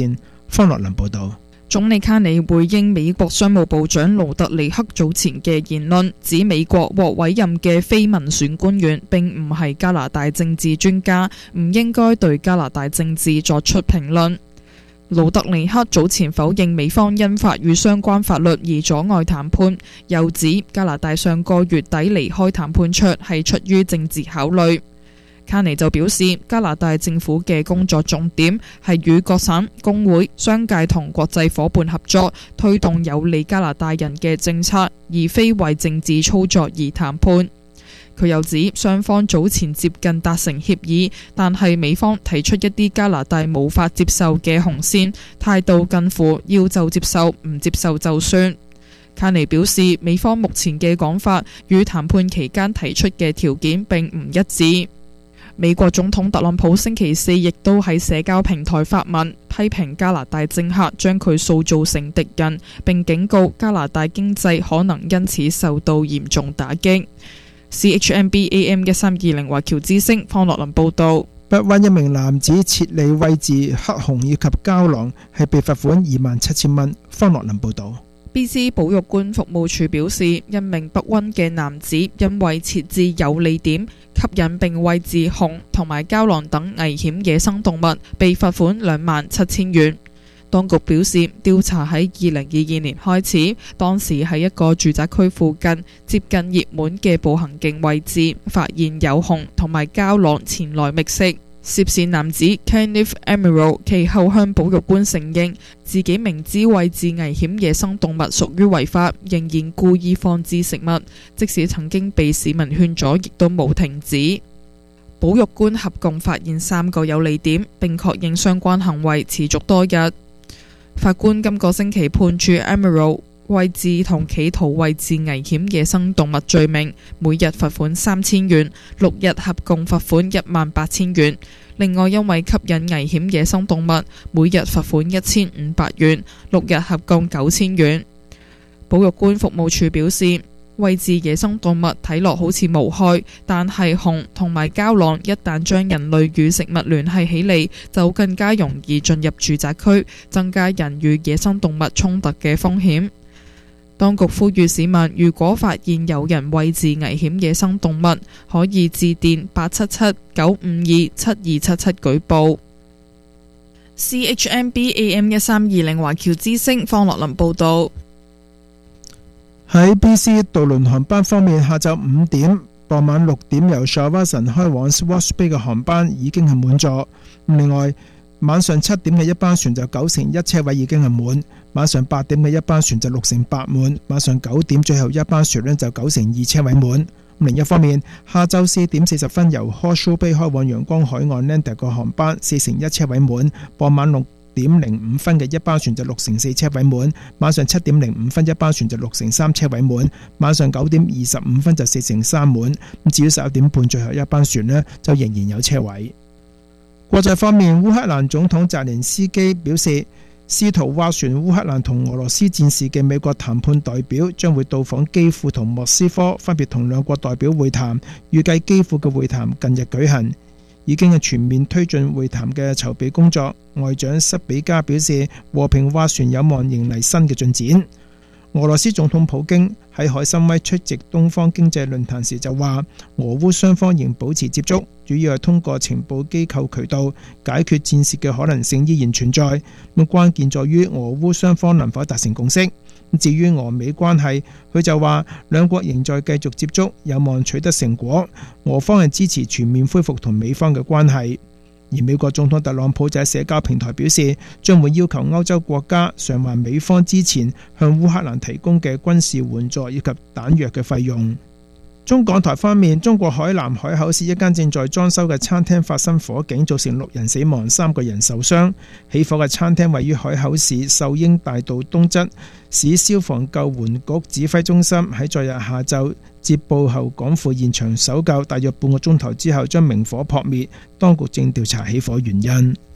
方樂林報導。 總理卡尼回應美國商務部長盧特尼克早前嘅言論，指美國獲委任嘅非民選官員並唔係加拿大政治專家，唔應該對加拿大政治作出評論。盧特尼克早前否認美方因法與相關法律而阻礙談判，又指加拿大上個月底離開談判桌係出於政治考慮。卡尼就表示，加拿大政府嘅工作重點係與各省、工會、商界同國際夥伴合作，推動有利加拿大人嘅政策，而非為政治操作而談判。佢又指，雙方早前接近達成協議，但係美方提出一啲加拿大無法接受嘅紅線，態度近乎要就接受，唔接受就算。卡尼表示，美方目前嘅講法與談判期間提出嘅條件並唔一致。美國總統特朗普星期四亦都喺社交平台發文，批評加拿大政客將佢塑造成敵人，並警告加拿大經濟可能因此受到嚴重打擊。C H M B A M 一三二零華僑之聲方樂林報道。 北灣一名男子設理位置黑熊以及膠囊，係被罰款二萬七千蚊。方樂林報道。 B C 保育館服務處表示，一名北溫嘅男子因為設置有利點吸引並餵飼熊同埋膠囊等危險野生動物，被罰款兩萬七千元。當局表示，調查喺二零二二年開始，當時喺一個住宅區附近接近熱門嘅步行徑位置，發現有熊同埋膠囊前來覓食。涉事男子 Kenneth Emerald 其後向保育官承認，自己明知餵飼危險野生動物屬於違法，仍然故意放置食物，即使曾經被市民勸阻，亦都冇停止。保育官合共發現三個有利點，並確認相關行為持續多日。法官今個星期判處 Emerald 餵飼同企圖餵飼危險野生動物罪名，每日罰款三千元，六日合共罰款一萬八千元。另外，因為吸引危險野生動物，每日罰款一千五百元，六日合共九千元。保育官服務處表示，餵飼野生動物睇落好似無害，但係熊同埋膠囊一旦將人類與食物聯繫起嚟，就更加容易進入住宅區，增加人與野生動物衝突嘅風險。當局呼籲市民，如果發現有人餵飼危險野生動物，可以致電八七七九五二七二七七舉報。C H M B A M 一三二零華僑之聲方樂林報導。 喺 B C 渡輪航班方面，下晝五點、傍晚六點由 Shawson 開往 Swash Bay 嘅航班已經係滿座。另外，晚上七點嘅一班船就九成一車位已經係滿，晚上八點嘅一班船就六成八滿，晚上九點最後一班船呢就九成二車位滿。另一方面，下晝四點四十分由 Horseshoe Bay 開往陽光海岸 Lander 個航班四成一車位滿，傍晚六點零五分嘅一班船就六成四車位滿，晚上七點零五分一班船就六成三車位滿，晚上九點二十五分就四成三滿。至於十一點半最後一班船呢，就仍然有車位。國際方面，烏克蘭總統澤連斯基表示，試圖斡旋烏克蘭同俄羅斯戰事嘅美國談判代表將會到訪基輔同莫斯科，分別同兩國代表會談。預計基輔嘅會談近日舉行，已經係全面推進會談嘅籌備工作。外長塞比加表示，和平斡旋有望迎嚟新嘅進展。俄羅斯總統普京喺海參崴出席東方經濟論壇時就話，俄烏雙方仍保持接觸，主要係通過情報機構渠道解決戰事嘅可能性依然存在。咁關鍵在於俄烏雙方能否達成共識。至於俄美關係，佢就話兩國仍在繼續接觸，有望取得成果。俄方係支持全面恢復同美方嘅關係。而美國總統特朗普就喺社交平台表示，將會要求歐洲國家償還美方之前向烏克蘭提供嘅軍事援助以及彈藥嘅費用。中港台方面，中國海南海口市一間正在裝修嘅餐廳發生火警，造成六人死亡，三個人受傷。起火嘅餐廳位於海口市秀英大道東側。市消防救援局指揮中心喺昨日下晝接報後趕赴現場搜救，大約半個鐘頭之後將明火撲滅。當局正調查起火原因。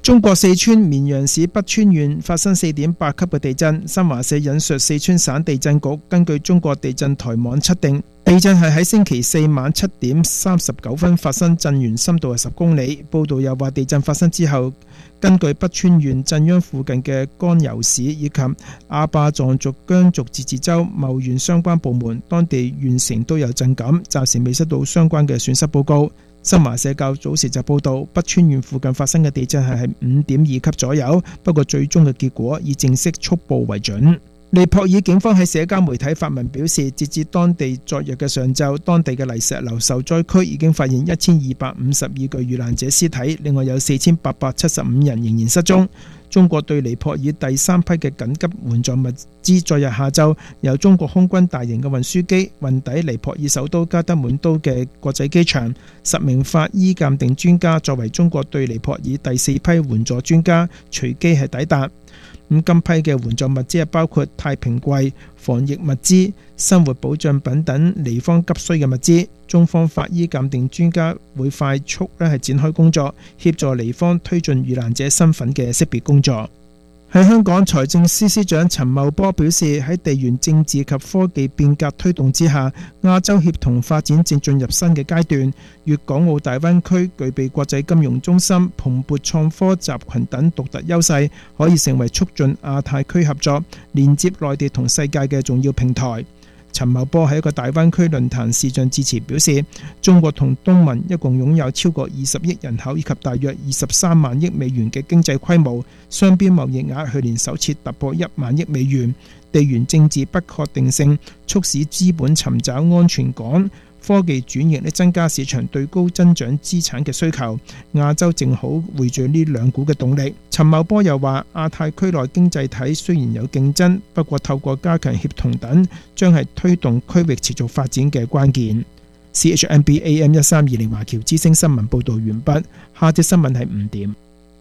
中國四川綿陽市北川縣發生四點八級嘅地震，新華社引述四川省地震局根據中國地震台網測定，地震係喺星期四晚七點三十九分發生，震源深度係十公里。報道又話地震發生之後，根據北川縣震央附近嘅甘柔市以及阿壩藏族羌族自治州茂縣相關部門，當地縣城都有震感，暫時未收到相關嘅損失報告。新華社較早時就報道，北川縣附近發生嘅地震係喺五點二級左右，不過最終嘅結果以正式速報為準。尼泊爾警方喺社交媒體發文表示，截至當地昨日嘅上晝，當地嘅泥石流受災區已經發現一千二百五十二具遇難者屍體，另外有四千八百七十五人仍然失蹤。中國對尼泊爾第三批嘅緊急援助物資昨日下晝由中國空軍大型嘅運輸機運抵尼泊爾首都加德滿都嘅國際機場，十名法醫鑑定專家作為中國對尼泊爾第四批援助專家隨機係抵達。咁今批嘅援助物資係包括太平櫃、防疫物資、生活保障品等尼方急需嘅物資。中方法醫鑑定專家會快速咧係展開工作，協助尼方推進遇難者身份嘅識別工作。喺香港，財政司司長陳茂波表示，喺地緣政治及科技變革推動之下，亞洲協同發展正進入新嘅階段。粵港澳大灣區具備國際金融中心、蓬勃創科集群等獨特優勢，可以成為促進亞太區合作、連接內地同世界嘅重要平台。陳茂波喺一個大灣區論壇視像致辭表示，中國同東盟一共擁有超過二十億人口以及大約二十三萬億美元嘅經濟規模，雙邊貿易額去年首次突破一萬億美元。地緣政治不確定性促使資本尋找安全港，科技轉型咧增加市場對高增長資產嘅需求，亞洲正好匯聚呢兩股嘅動力。陳茂波又話，亞太區內經濟體雖然有競爭，不過透過加強協同等，將係推動區域持續發展嘅關鍵。C H N B A M 一三二零華僑之聲新聞報導完畢，下節新聞係五點。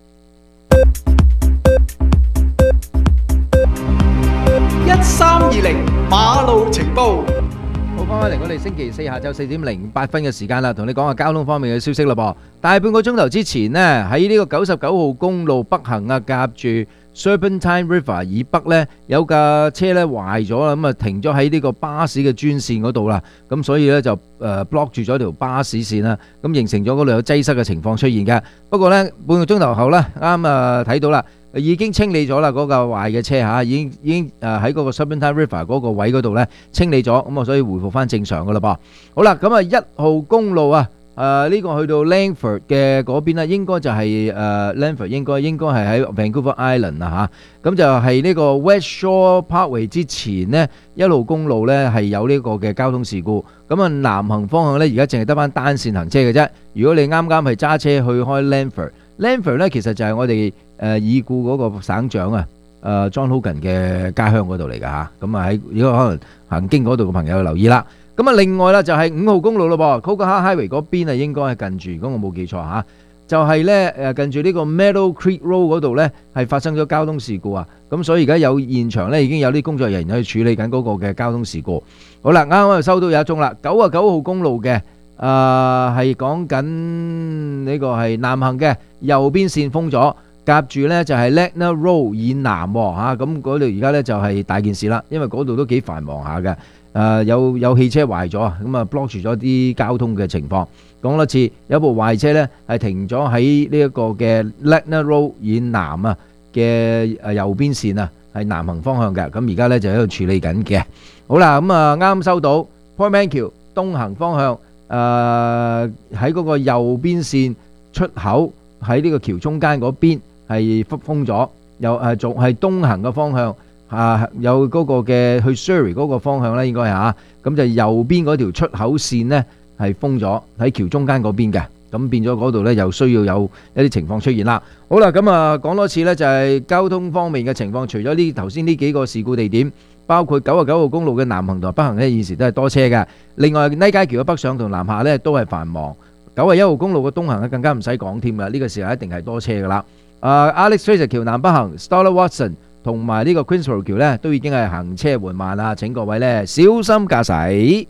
一三二零馬路情報。 好，翻返嚟我哋星期四下晝四點零八分嘅時間啦，同你講下交通方面嘅消息啦噃。大半個鐘頭之前呢，喺呢個九十九號公路北行啊，夾住 Serpentine River 以北呢，有架車呢壞咗啦，咁啊停咗喺呢個巴士嘅專線嗰度啦，咁所以呢，就誒 block 住咗條巴士線啦，咁形成咗嗰度有擠塞嘅情況出現嘅。不過呢，半個鐘頭後呢，啱啊睇到啦。已經清理咗啦，嗰架壞嘅車嚇，已經已經誒喺嗰個 Serpentine River 嗰個位嗰度咧清理咗，咁啊所以回復翻正常噶啦噃。好啦，咁啊一號公路啊，誒呢個去到 Langford 嘅嗰邊咧，應該就係誒 Langford 應該應該係喺 Vancouver Island 啊嚇，咁就係呢個 West Shore Parkway 之前呢，一路公路咧係有呢個嘅交通事故，咁啊南行方向咧而家淨係得翻單線行車嘅啫。如果你啱啱係揸車去開 Langford，Langford 咧其實就係我哋誒已故嗰個省長啊，誒 John Hogan 嘅家鄉嗰度嚟㗎嚇，咁啊喺如果可能行經嗰度嘅朋友留意啦。咁啊另外啦就係五號公路咯噃 Coquihalla Highway 嗰邊啊應該係近住，如果我冇記錯嚇，就係咧誒近住呢個 Meadow Creek Road 嗰度咧係發生咗交通事故啊，咁所以而家有現場咧已經有啲工作人員去處理緊嗰個嘅交通事故。好啦，啱啱就收到有一宗啦，九啊九號公路嘅誒係講緊呢個係南行嘅右邊線封咗。夾住呢就係 Lechner Road 以南嚇，咁嗰度而家呢就係大件事啦，因為嗰度都幾繁忙下嘅，誒有有汽車壞咗，咁啊 block 住咗啲交通嘅情況。講多次，有部壞車呢係停咗喺呢一個嘅 Lechner Road 以南啊嘅誒右邊線啊，係南行方向嘅，咁而家呢就喺度處理緊嘅。好啦，咁啊啱收到 Port Mankill 東行方向誒喺嗰個右邊線出口喺呢個橋中間嗰邊。係封咗，又誒仲係東行嘅方向啊，有嗰個嘅去 Surrey 嗰個方向咧，應該係嚇，咁就右邊嗰條出口線呢係封咗喺橋中間嗰邊嘅，咁變咗嗰度呢又需要有一啲情況出現啦。好啦，咁啊講多次呢就係交通方面嘅情況，除咗呢頭先呢幾個事故地點，包括九十九號公路嘅南行同北行呢，現時都係多車嘅。另外呢街橋嘅北上同南下呢都係繁忙，九十一號公路嘅東行呢更加唔使講添㗎，呢個時候一定係多車㗎啦。誒、uh, Alex Fraser 橋南北行 Stoller Watson 同埋呢個 Queensborough 橋呢都已經係行車緩慢啦，請各位呢小心駕駛。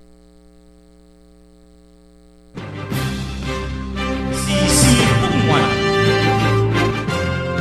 時事風雲，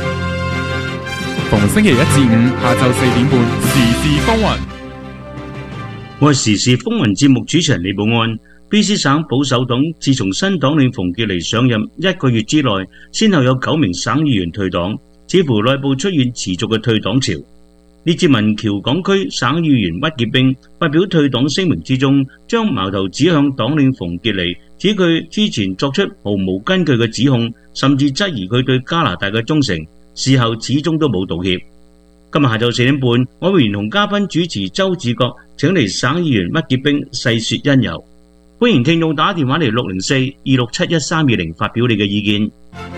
星期一至五下晝四點半，時事風雲。 我係時事風雲節目主持人李寶安。B C 省保守黨自從新黨領馮傑尼上任一個月之內，先後有九名省議員退黨，似乎內部出現持續嘅退黨潮。列治文僑港區省議員屈傑冰發表退黨聲明之中，將矛頭指向黨領馮傑尼，指佢之前作出毫無根據嘅指控，甚至質疑佢對加拿大嘅忠誠，事後始終都冇道歉。今日下晝四點半，我會連同嘉賓主持周志國請嚟省議員屈傑冰細說因由。歡迎聽眾打電話嚟六零四二六七一三二零發表你嘅意見。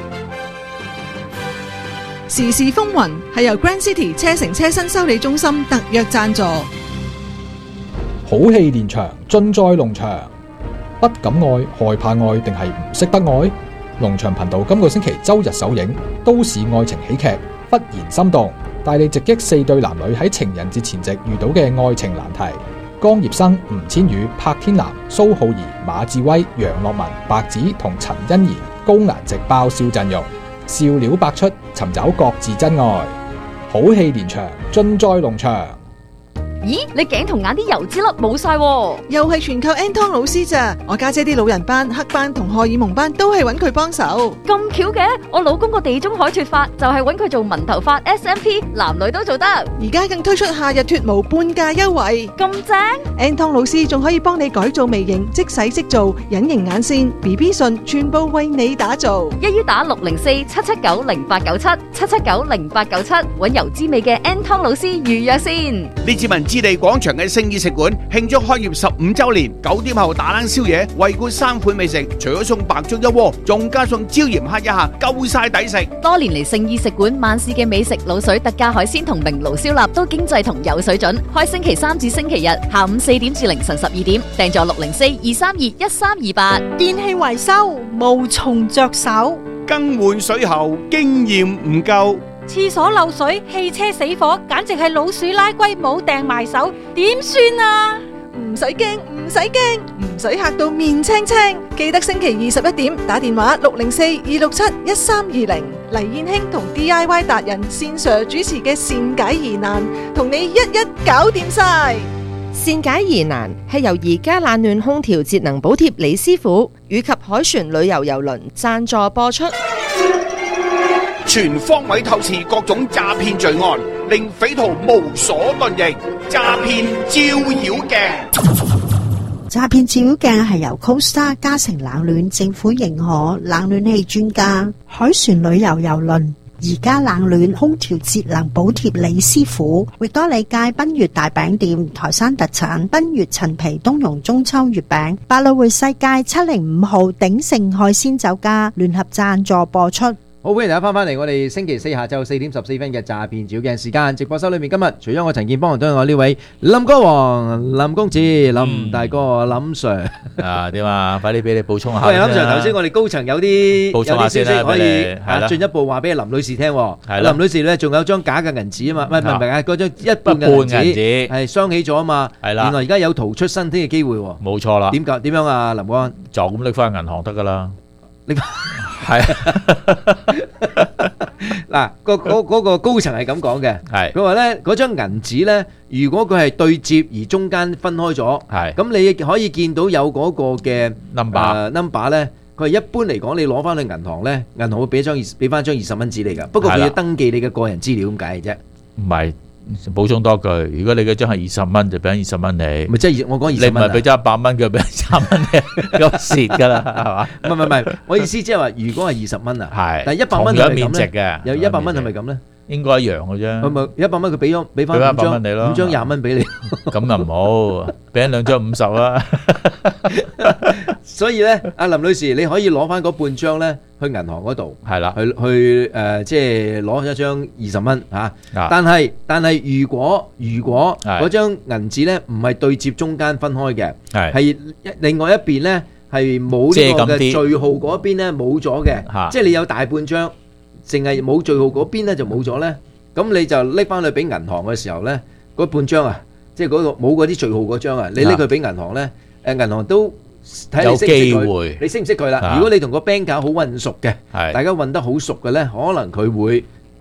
時事風雲係由 Grand City 車城車新修理中心特約贊助。 好戲連場，盡在農場。不敢愛，害怕愛，定係唔識得愛？農場頻道今個星期周日首映都市愛情喜劇《忽然心動》，帶你直擊四對男女喺情人節前夕遇到嘅愛情難題。江業生、吳千語、柏天南、蘇浩儀、馬志威、楊樂文、白子同陳欣怡高顏值爆笑陣容，笑料百出，尋找各自真愛。好戲連場，盡在農場。 咦，你頸同眼啲油脂粒冇晒喎， 又係全靠 Anton 老師咋？我家姐啲老人斑、黑斑同荷爾蒙斑都係揾佢幫手。 咁巧嘅，我老公個地中海脫髮就係揾佢做紋頭髮 S M P， 男女都做得。 而家更推出夏日脫毛半價優惠， 咁正 ！Anton 老師仲可以幫你改造微型，即洗即做，隱形眼線、B B 唇，全部為你打造。 一於打六零四七七九零八九七七七九零八九七，揾油滋味嘅 Anton 老師預約先。 列治文置地廣場嘅聖意食館慶祝開業十五周年，九點後打冷宵夜，惠顧三款美食，除咗送白粥一鍋，仲加送椒鹽蝦一下，夠晒抵食。 多年嚟聖意食館萬事嘅美食、滷水、特價海鮮同明爐燒臘都經濟同有水準。開星期三至星期日下午四點至凌晨十二點，訂座六零四二三二一三二八。 電器維修無從着手， 更換水喉經驗唔夠。 廁所漏水、汽車死火，簡直係老鼠拉龜冇掟埋手，點算啊？ 唔使驚，唔使驚，唔使嚇到面青青。記得星期二十一點打電話六零四二六七一三二零，黎燕興同 D I Y 達人線 Sir 主持嘅善解疑難，同你一一搞掂晒。 善解疑難係由而家冷暖空調節能補貼李師傅以及海船旅遊郵輪贊助播出。 全方位透視各種詐騙罪案，令匪徒無所遁形。詐騙照妖鏡， 詐騙照妖鏡係由 CoStar 嘉誠冷暖政府認可冷暖氣專家海船旅遊郵輪而家冷暖空調節能補貼李師傅，域多利街賓悅大餅店台山特產賓悅陳皮冬蓉中秋月餅，百老匯世界七零五號鼎盛海鮮酒家聯合贊助播出。 好，歡迎大家翻返嚟我哋星期四下晝四點十四分嘅詐騙照鏡時間直播室裏面，今日除咗我陳健邦，都有我呢位林歌王、林公子、林大哥、林 Sir 啊，點啊？快啲俾你補充下。 喂，林 Sir，頭先我哋高層有啲補充下先啦， 可以啊進一步話俾林女士聽。係林女士咧，仲有張假嘅銀紙啊嘛，唔係唔係啊，嗰張一半嘅銀紙係雙起咗啊嘛。係啦，原來而家有逃出生天嘅機會。冇錯啦。點解？點樣啊？林安就咁拎翻銀行得噶啦。 你係嗱，個嗰嗰個高層係咁講嘅，係佢話咧嗰張銀紙咧，如果佢係對接而中間分開咗，係咁你可以見到有嗰個嘅 number number 咧，佢係一般嚟講，你攞翻去銀行咧，銀行會俾張二俾翻張二十蚊紙你㗎，不過佢要登記你嘅個人資料咁解嘅啫， 唔係。補充多句，如果你嗰張係二十蚊，就俾二十蚊你。 咪即係我講二十蚊， 你唔係俾咗一百蚊，佢俾三蚊你，咁蝕噶啦，係嘛？ 唔係唔係，我意思即係話，如果係二十蚊啊，係，但係一百蚊同樣面值嘅， 有一百蚊係咪咁咧？ 應該一樣嘅啫。 咁咪一百蚊佢俾咗俾翻五張你咯，五張廿蚊俾你。 咁又唔好，俾兩張五十啦。 所以咧，阿林女士，你可以攞翻嗰半張咧去銀行嗰度，係啦，去去誒，即係攞一張二十蚊嚇。但係但係，如果如果嗰張銀紙咧唔係對接中間分開嘅，係係另外一邊咧係冇呢個嘅序號嗰邊咧冇咗嘅，即係你有大半張，淨係冇序號嗰邊咧就冇咗咧，咁你就拎翻去俾銀行嘅時候咧，嗰半張啊，即係嗰個冇嗰啲序號嗰張啊，你拎佢俾銀行咧，誒銀行都睇你識唔識佢，你識唔識佢啦？如果你同個 banker 好混熟嘅，大家混得好熟嘅咧，可能佢會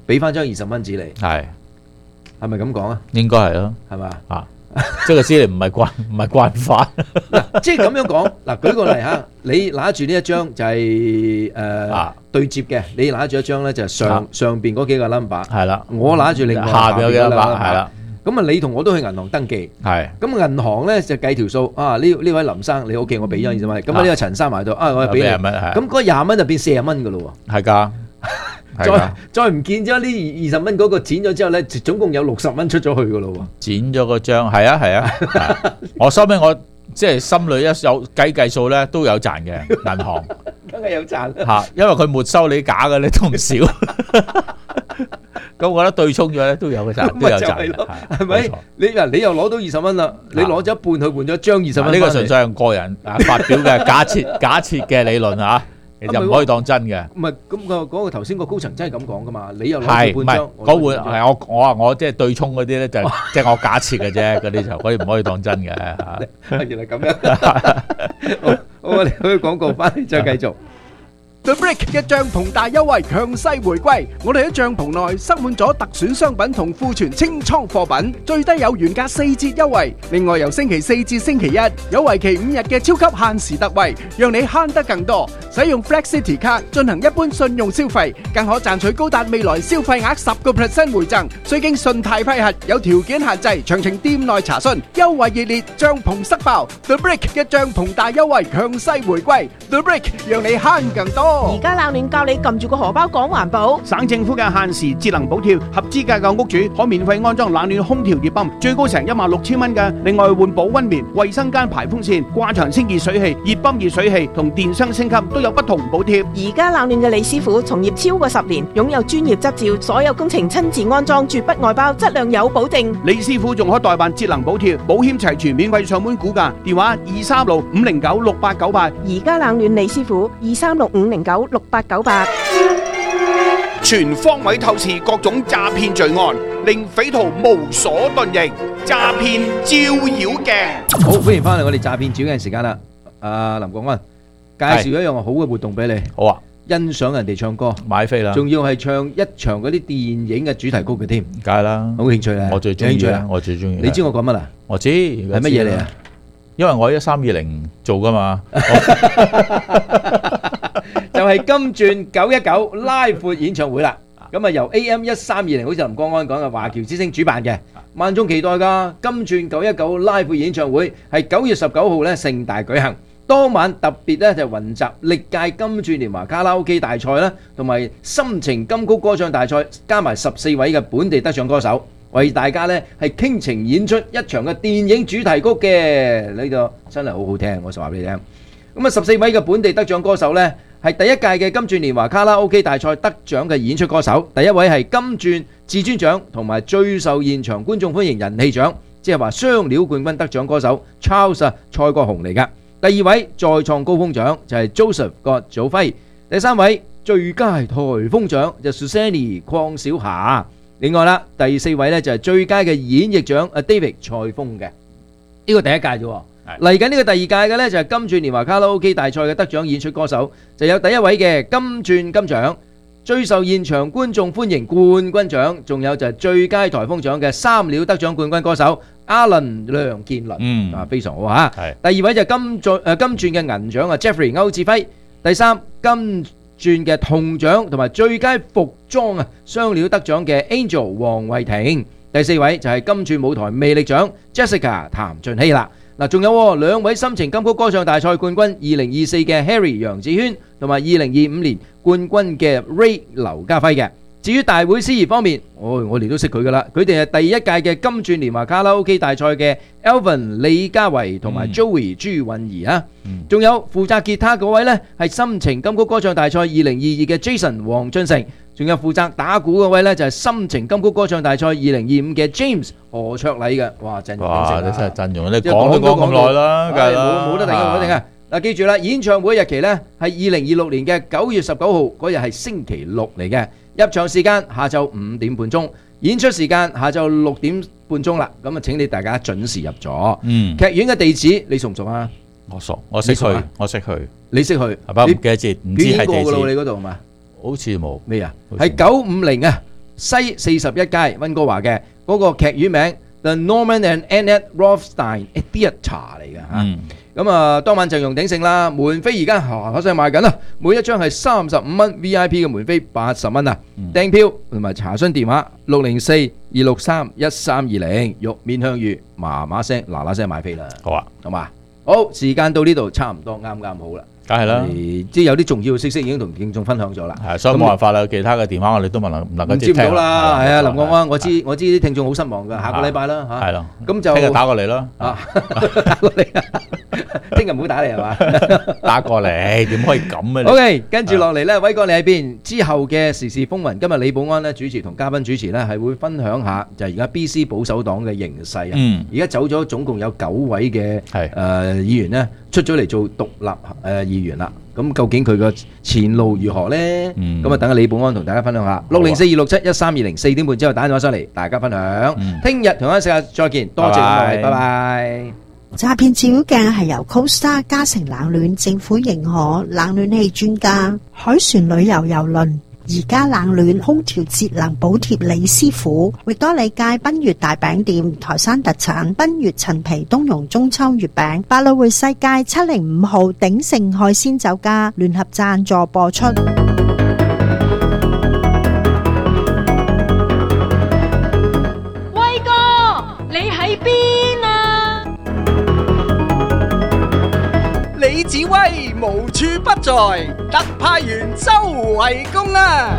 俾翻張二十蚊紙你， 係係咪咁講啊？ 應該係咯， 係嘛？ 啊，即係個紙嚟唔係慣唔係慣法。 嗱，即係咁樣講。嗱，舉個例嚇，你拿住呢一張就係誒對接嘅，你拿住一張咧就係上上邊嗰幾個 number， 係啦。 我拿住另外下邊有幾個 number，係啦。 咁啊，你同我都去銀行登記， 係。咁銀行咧就計條數啊！呢呢位林生，你 OK，我俾咗二十蚊。咁啊，呢個陳生埋到啊，我俾你。咁嗰廿蚊就變四十蚊噶咯喎。 係㗎。 再再唔見咗呢二十蚊嗰個剪咗之後咧，總共有六十蚊出咗去噶咯喎。 剪咗個張，係啊係啊。我收尾我即係心裏一有計計數咧，都有賺嘅銀行。 梗係有賺啦。 嚇，因為佢沒收你假嘅，你都唔少。咁我覺得對沖咗咧都有嘅賺，都有賺， 係咪？你嗱你又攞到二十蚊啦，你攞咗一半去換咗張二十蚊。 呢個純粹係個人啊發表嘅假設假設嘅理論嚇。就唔可以當真嘅。 唔係咁個嗰個頭先個高層真係咁講噶嘛？你又攞半張， 嗰換係我我話我即係對沖嗰啲咧，就即係我假設嘅啫。嗰啲就可以唔可以當真嘅嚇？ 原來咁樣。好，我哋去廣告翻嚟再繼續。 The Brick 嘅帳篷大優惠強勢回歸，我哋喺帳篷內塞滿咗特選商品同庫存清倉貨品，最低有原價四折優惠。另外由星期四至星期一有為期五日嘅超級限時特惠，讓你慳得更多。使用 Flex City 卡進行一般信用消費，更可賺取高達未來消費額十個 percent 回贈，需經信貸批核，有條件限制，詳情店內查詢。優惠熱烈，帳篷塞爆 ！The Brick 嘅帳篷大優惠強勢回歸 ，The Brick 讓你慳更多。 而家冷暖教你撳住個荷包講環保。 省政府嘅限時節能補貼，合資格嘅屋主可免費安裝冷暖空調熱泵，最高成一萬六千蚊嘅。另外換保溫棉、衛生間排風扇、掛牆清熱水器、熱泵熱水器同電箱升級都有不同補貼。 而家冷暖嘅李師傅從業超過十年，擁有專業執照，所有工程親自安裝，絕不外包，質量有保證。 李師傅仲可代辦節能補貼，保險齊全，免費上門估價，電話二三六五零九六八九八。 而家冷暖李師傅二三六五零九六八九八。 全方位透視各種詐騙罪案，令匪徒無所遁形。詐騙照妖鏡。 好，歡迎翻嚟我哋詐騙照妖鏡時間啦。阿林國安介紹一樣好嘅活動俾你。 好啊， 欣賞人哋唱歌， 買飛啦， 仲要係唱一場嗰啲電影嘅主題曲嘅添。 梗係啦， 好興趣咧， 我最中意啦，我最中意。 你知我講乜啊？ 我知係乜嘢嚟啊？ 因為我一三二零做噶嘛， 就係金鑽九一九拉闊演唱會啦。咁啊由 A M 一三二零，好似林光安講嘅華僑之星主辦嘅，萬眾期待噶金鑽九一九拉闊演唱會係九月十九號咧盛大舉行。當晚特別咧就雲集歷屆金鑽年華卡拉 OK 大賽啦，同埋深情金曲歌唱大賽，加埋十四位嘅本地得獎歌手，為大家咧係傾情演出一場嘅電影主題曲嘅。呢個真係好好聽，我實話俾你聽。咁啊，十四位嘅本地得獎歌手咧，係第一屆嘅金鑽年華卡拉 OK 大賽得獎嘅演出歌手。第一位係金鑽至尊獎同埋最受現場觀眾歡迎人氣獎，即係話雙料冠軍得獎歌手 Charles 啊蔡國雄嚟㗎。第二位再創高峰獎就係 Joseph 郭祖輝。第三位最佳颱風獎就 Susanny 鄺小霞。另外啦，第四位咧就係最佳嘅演繹獎阿 David 蔡楓嘅。呢個第一屆啫喎。嚟緊呢個第二屆嘅呢，就係金鑽年華卡拉 OK 大賽嘅得獎演出歌手，就有第一位嘅金鑽金獎，最受現場觀眾歡迎冠軍獎，仲有就係最佳颱風獎嘅三料得獎冠軍歌手阿倫梁健倫，嗯啊非常好嚇。第二位就係金鑽誒金鑽嘅銀獎啊 Jeffrey 歐志輝，第三金鑽嘅銅獎同埋最佳服裝啊雙料得獎嘅 Angel 黃慧婷，第四位就係金鑽舞台魅力獎 Jessica 譚俊熙啦。嗱，仲有兩位深情金曲歌唱大賽冠軍，二零二四嘅 Harry 楊子軒同埋二零二五年冠軍嘅 Ray 劉家輝嘅。至於大會司儀方面，哦，我哋都識佢噶啦，佢哋係第一屆嘅金鑽年華卡拉 OK 大賽嘅 Alvin 李家維同埋 Joey 朱韻儀啊。仲有負責吉他嗰位呢，係深情金曲歌唱大賽二零二二嘅 Jason 黃俊成。仲有負責打鼓嗰位呢，就係深情金曲歌唱大賽二零二五嘅 James 何卓禮嘅。哇，陣容鼎盛啊！ 哇，你真係陣容，你講都講咁耐啦，梗係啦， 冇得定嘅，冇得定嘅。嗱，記住啦，演唱會日期呢係二零二六年嘅九月十九號，嗰日係星期六嚟嘅。入場時間下晝五點半鐘，演出時間下晝六點半鐘啦。咁啊，請你大家準時入座。嗯，劇院嘅地址你熟唔熟啊？ 我熟，我識去，我識去。 你識去？ 係咪唔記得節？唔知係幾時？ 你嗰度係嘛？ 好似冇咩啊？係九五零啊西四十一街温哥華嘅嗰個劇院名 The Norman and Annette Rothstein Theatre 嚟嘅嚇。咁啊，當晚陣容鼎盛啦，門飛而家下下聲賣緊啦，每一張係三十五蚊 ，V I P 嘅門飛八十蚊啊！訂票同埋查詢電話六零四二六三一三二零，肉面香芋，麻麻聲嗱嗱聲買飛啦！ 好啊， 好嘛，好，時間到呢度差唔多，啱啱好啦。 梗係啦， 即係有啲重要嘅信息已經同聽眾分享咗啦。 係，所以冇辦法啦。其他嘅電話我哋都唔能唔能夠接唔到啦。係啊，林國安，我知我知啲聽眾好失望㗎。下個禮拜啦嚇。係咯。咁就聽日打過嚟咯。 啊，打過嚟啊！聽日唔好打嚟係嘛？ 打過嚟點可以咁啊 ？OK， 跟住落嚟咧，威哥你喺邊？之後嘅時事風雲，今日李寶安咧主持同嘉賓主持咧係會分享下就係而家 B C 保守黨嘅形勢啊。嗯。而家走咗總共有九位嘅誒議員咧出咗嚟做獨立誒議員啦。咁究竟佢個前路如何呢？咁啊，等阿李寶安同大家分享下。六零四二六七一三二零，四點半之後打電話上嚟，大家分享。聽日同一時間再見，多謝各位，拜拜。 詐騙照嘅係由 Costa 嘉誠冷暖政府認可冷暖氣專家海船旅遊郵輪。而家冷暖空調節能補貼李師傅，域多利街賓悅大餅店台山特產賓悅陳皮冬蓉中秋月餅，百老匯世界七零五號鼎盛海鮮酒家聯合贊助播出。 威哥，你喺邊啊？ 李子威無處不在，特派員周圍公啊！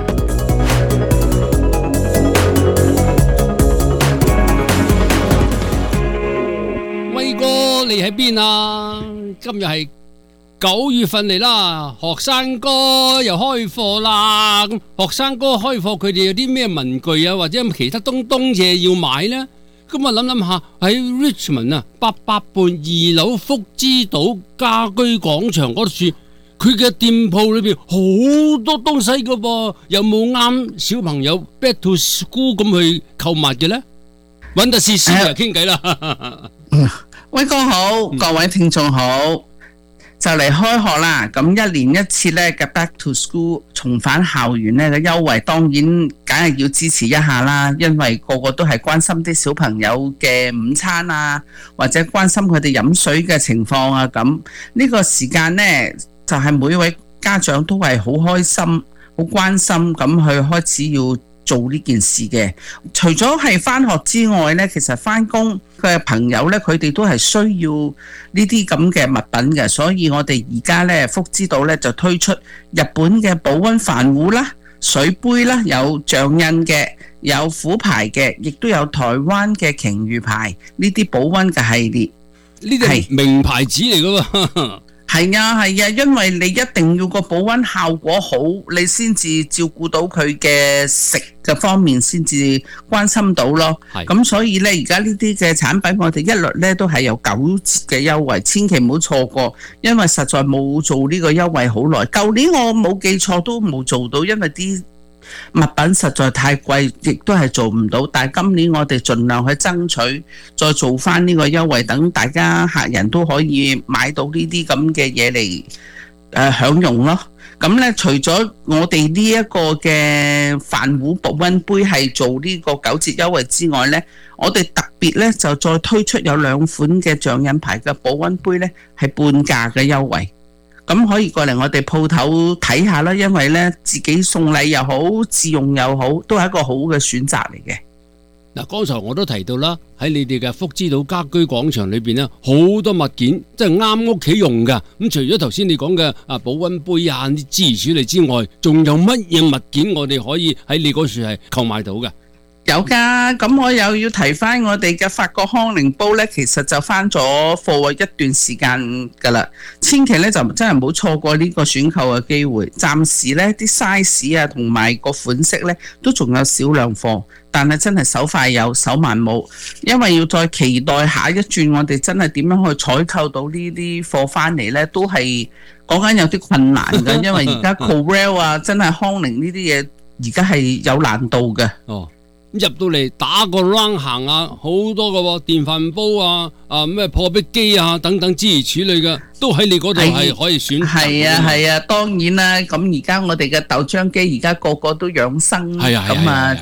威哥，你喺邊啊？今日係九月份嚟啦，學生哥又開課啦。咁學生哥開課，佢哋有啲咩文具啊，或者其他東東嘢要買呢？咁啊諗諗下喺 Richmond 啊，八百半二樓福之島家居廣場嗰處，佢嘅店鋪裏邊好多東西噶噃，有冇啱小朋友 back to school 咁去購物嘅呢？揾得試試嚟傾偈啦。 威哥好，各位聽眾好。就嚟開學啦，咁一年一次咧嘅 Back to School 重返校園咧嘅優惠，當然梗係要支持一下啦，因為個個都係關心啲小朋友嘅午餐啊，或者關心佢哋飲水嘅情況啊，咁呢個時間呢，就係每位家長都係好開心、好關心咁去開始要做呢件事嘅。除咗係返學之外呢，其實返工嘅朋友呢，佢哋都係需要呢啲咁嘅物品嘅，所以我哋而家呢，福之島呢就推出日本嘅保溫飯壺啦、水杯啦，有象印嘅，有虎牌嘅，亦都有台灣嘅鯨魚牌呢啲保溫嘅系列。 呢啲係名牌子嚟噶喎。 係啊係啊，因為你一定要個保溫效果好，你先至照顧到佢嘅食嘅方面，先至關心到咯。咁所以呢，而家呢啲嘅產品，我哋一律呢都係有九折嘅優惠，千祈唔好錯過，因為實在冇做呢個優惠好耐。舊年我冇記錯都冇做到，因為啲物品實在太貴，亦都係做唔到。但係今年我哋盡量去爭取，再做翻呢個優惠，等大家客人都可以買到呢啲咁嘅嘢嚟誒享用咯。咁咧，除咗我哋呢一個嘅飯壺保溫杯係做呢個九折優惠之外咧，我哋特別咧就再推出有兩款嘅象印牌嘅保溫杯咧，係半價嘅優惠。咁可以過嚟我哋鋪頭睇下啦，因為咧自己送禮又好，自用又好，都係一個好嘅選擇嚟嘅。 嗱，剛才我都提到啦，喺你哋嘅福之島家居廣場裏邊咧，好多物件即係啱屋企用噶。咁除咗頭先你講嘅啊保溫杯啊啲諸如此類之外，仲有乜嘢物件我哋可以喺你嗰處係購買到嘅？ 有噶，咁我又要提翻我哋嘅法國康寧煲呢，其實就翻咗貨一段時間噶啦，千祈呢就真係唔好錯過呢個選購嘅機會。暫時呢啲 size 啊同埋個款式呢都仲有少量貨，但係真係手快有手慢冇，因為要再期待下一轉，我哋真係點樣去採購到呢啲貨翻嚟呢，都係講緊有啲困難嘅，因為而家 Corel 啊，真係康寧呢啲嘢而家係有難度嘅。 哦。入到嚟打個 round 行啊，好多個喎，電飯煲啊，啊咩破壁機啊等等諸如此類嘅，都喺你嗰度係可以選擇。 係啊係啊，當然啦，咁而家我哋嘅豆漿機而家個個都養生，咁啊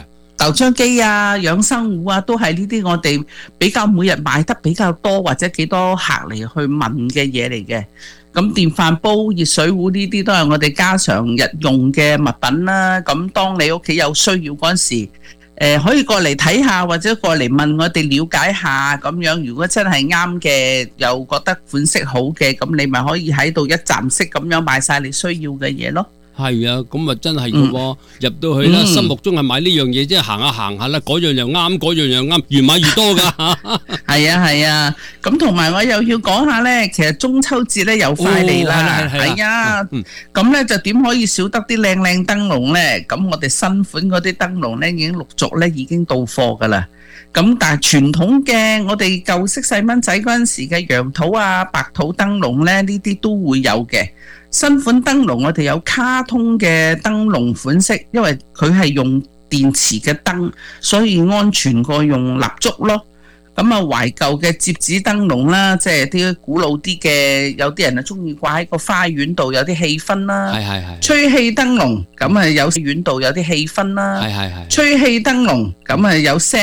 豆漿機啊、養生壺啊，都係呢啲我哋比較每日買得比較多或者幾多客嚟去問嘅嘢嚟嘅。咁電飯煲、熱水壺呢啲都係我哋家常日用嘅物品啦。咁當你屋企有需要嗰陣時，誒可以過嚟睇下，或者過嚟問我哋了解下咁樣。如果真係啱嘅，又覺得款式好嘅，咁你咪可以喺度一站式咁樣買晒你需要嘅嘢咯。 係啊，咁啊真係嘅喎，入到去啦，心目中係買呢樣嘢，即係行下行下啦，嗰樣又啱，嗰樣又啱，越買越多㗎。 係啊係啊，咁同埋我又要講下咧，其實中秋節咧又快嚟啦，係啊，咁咧就點可以少得啲靚靚燈籠咧？咁我哋新款嗰啲燈籠咧已經陸續咧已經到貨㗎啦。咁但係傳統嘅我哋舊式細蚊仔嗰陣時嘅楊桃啊、白桃燈籠咧，呢啲都會有嘅。新款燈籠我哋有卡通嘅燈籠款式，因為佢係用電池嘅燈，所以安全過用蠟燭咯。咁啊懷舊嘅折紙燈籠啦，即係啲古老啲嘅，有啲人啊中意掛喺個花園度，有啲氣氛啦。係係係。吹氣燈籠咁啊有園度有啲氣氛啦。係係係。吹氣燈籠咁啊有聲。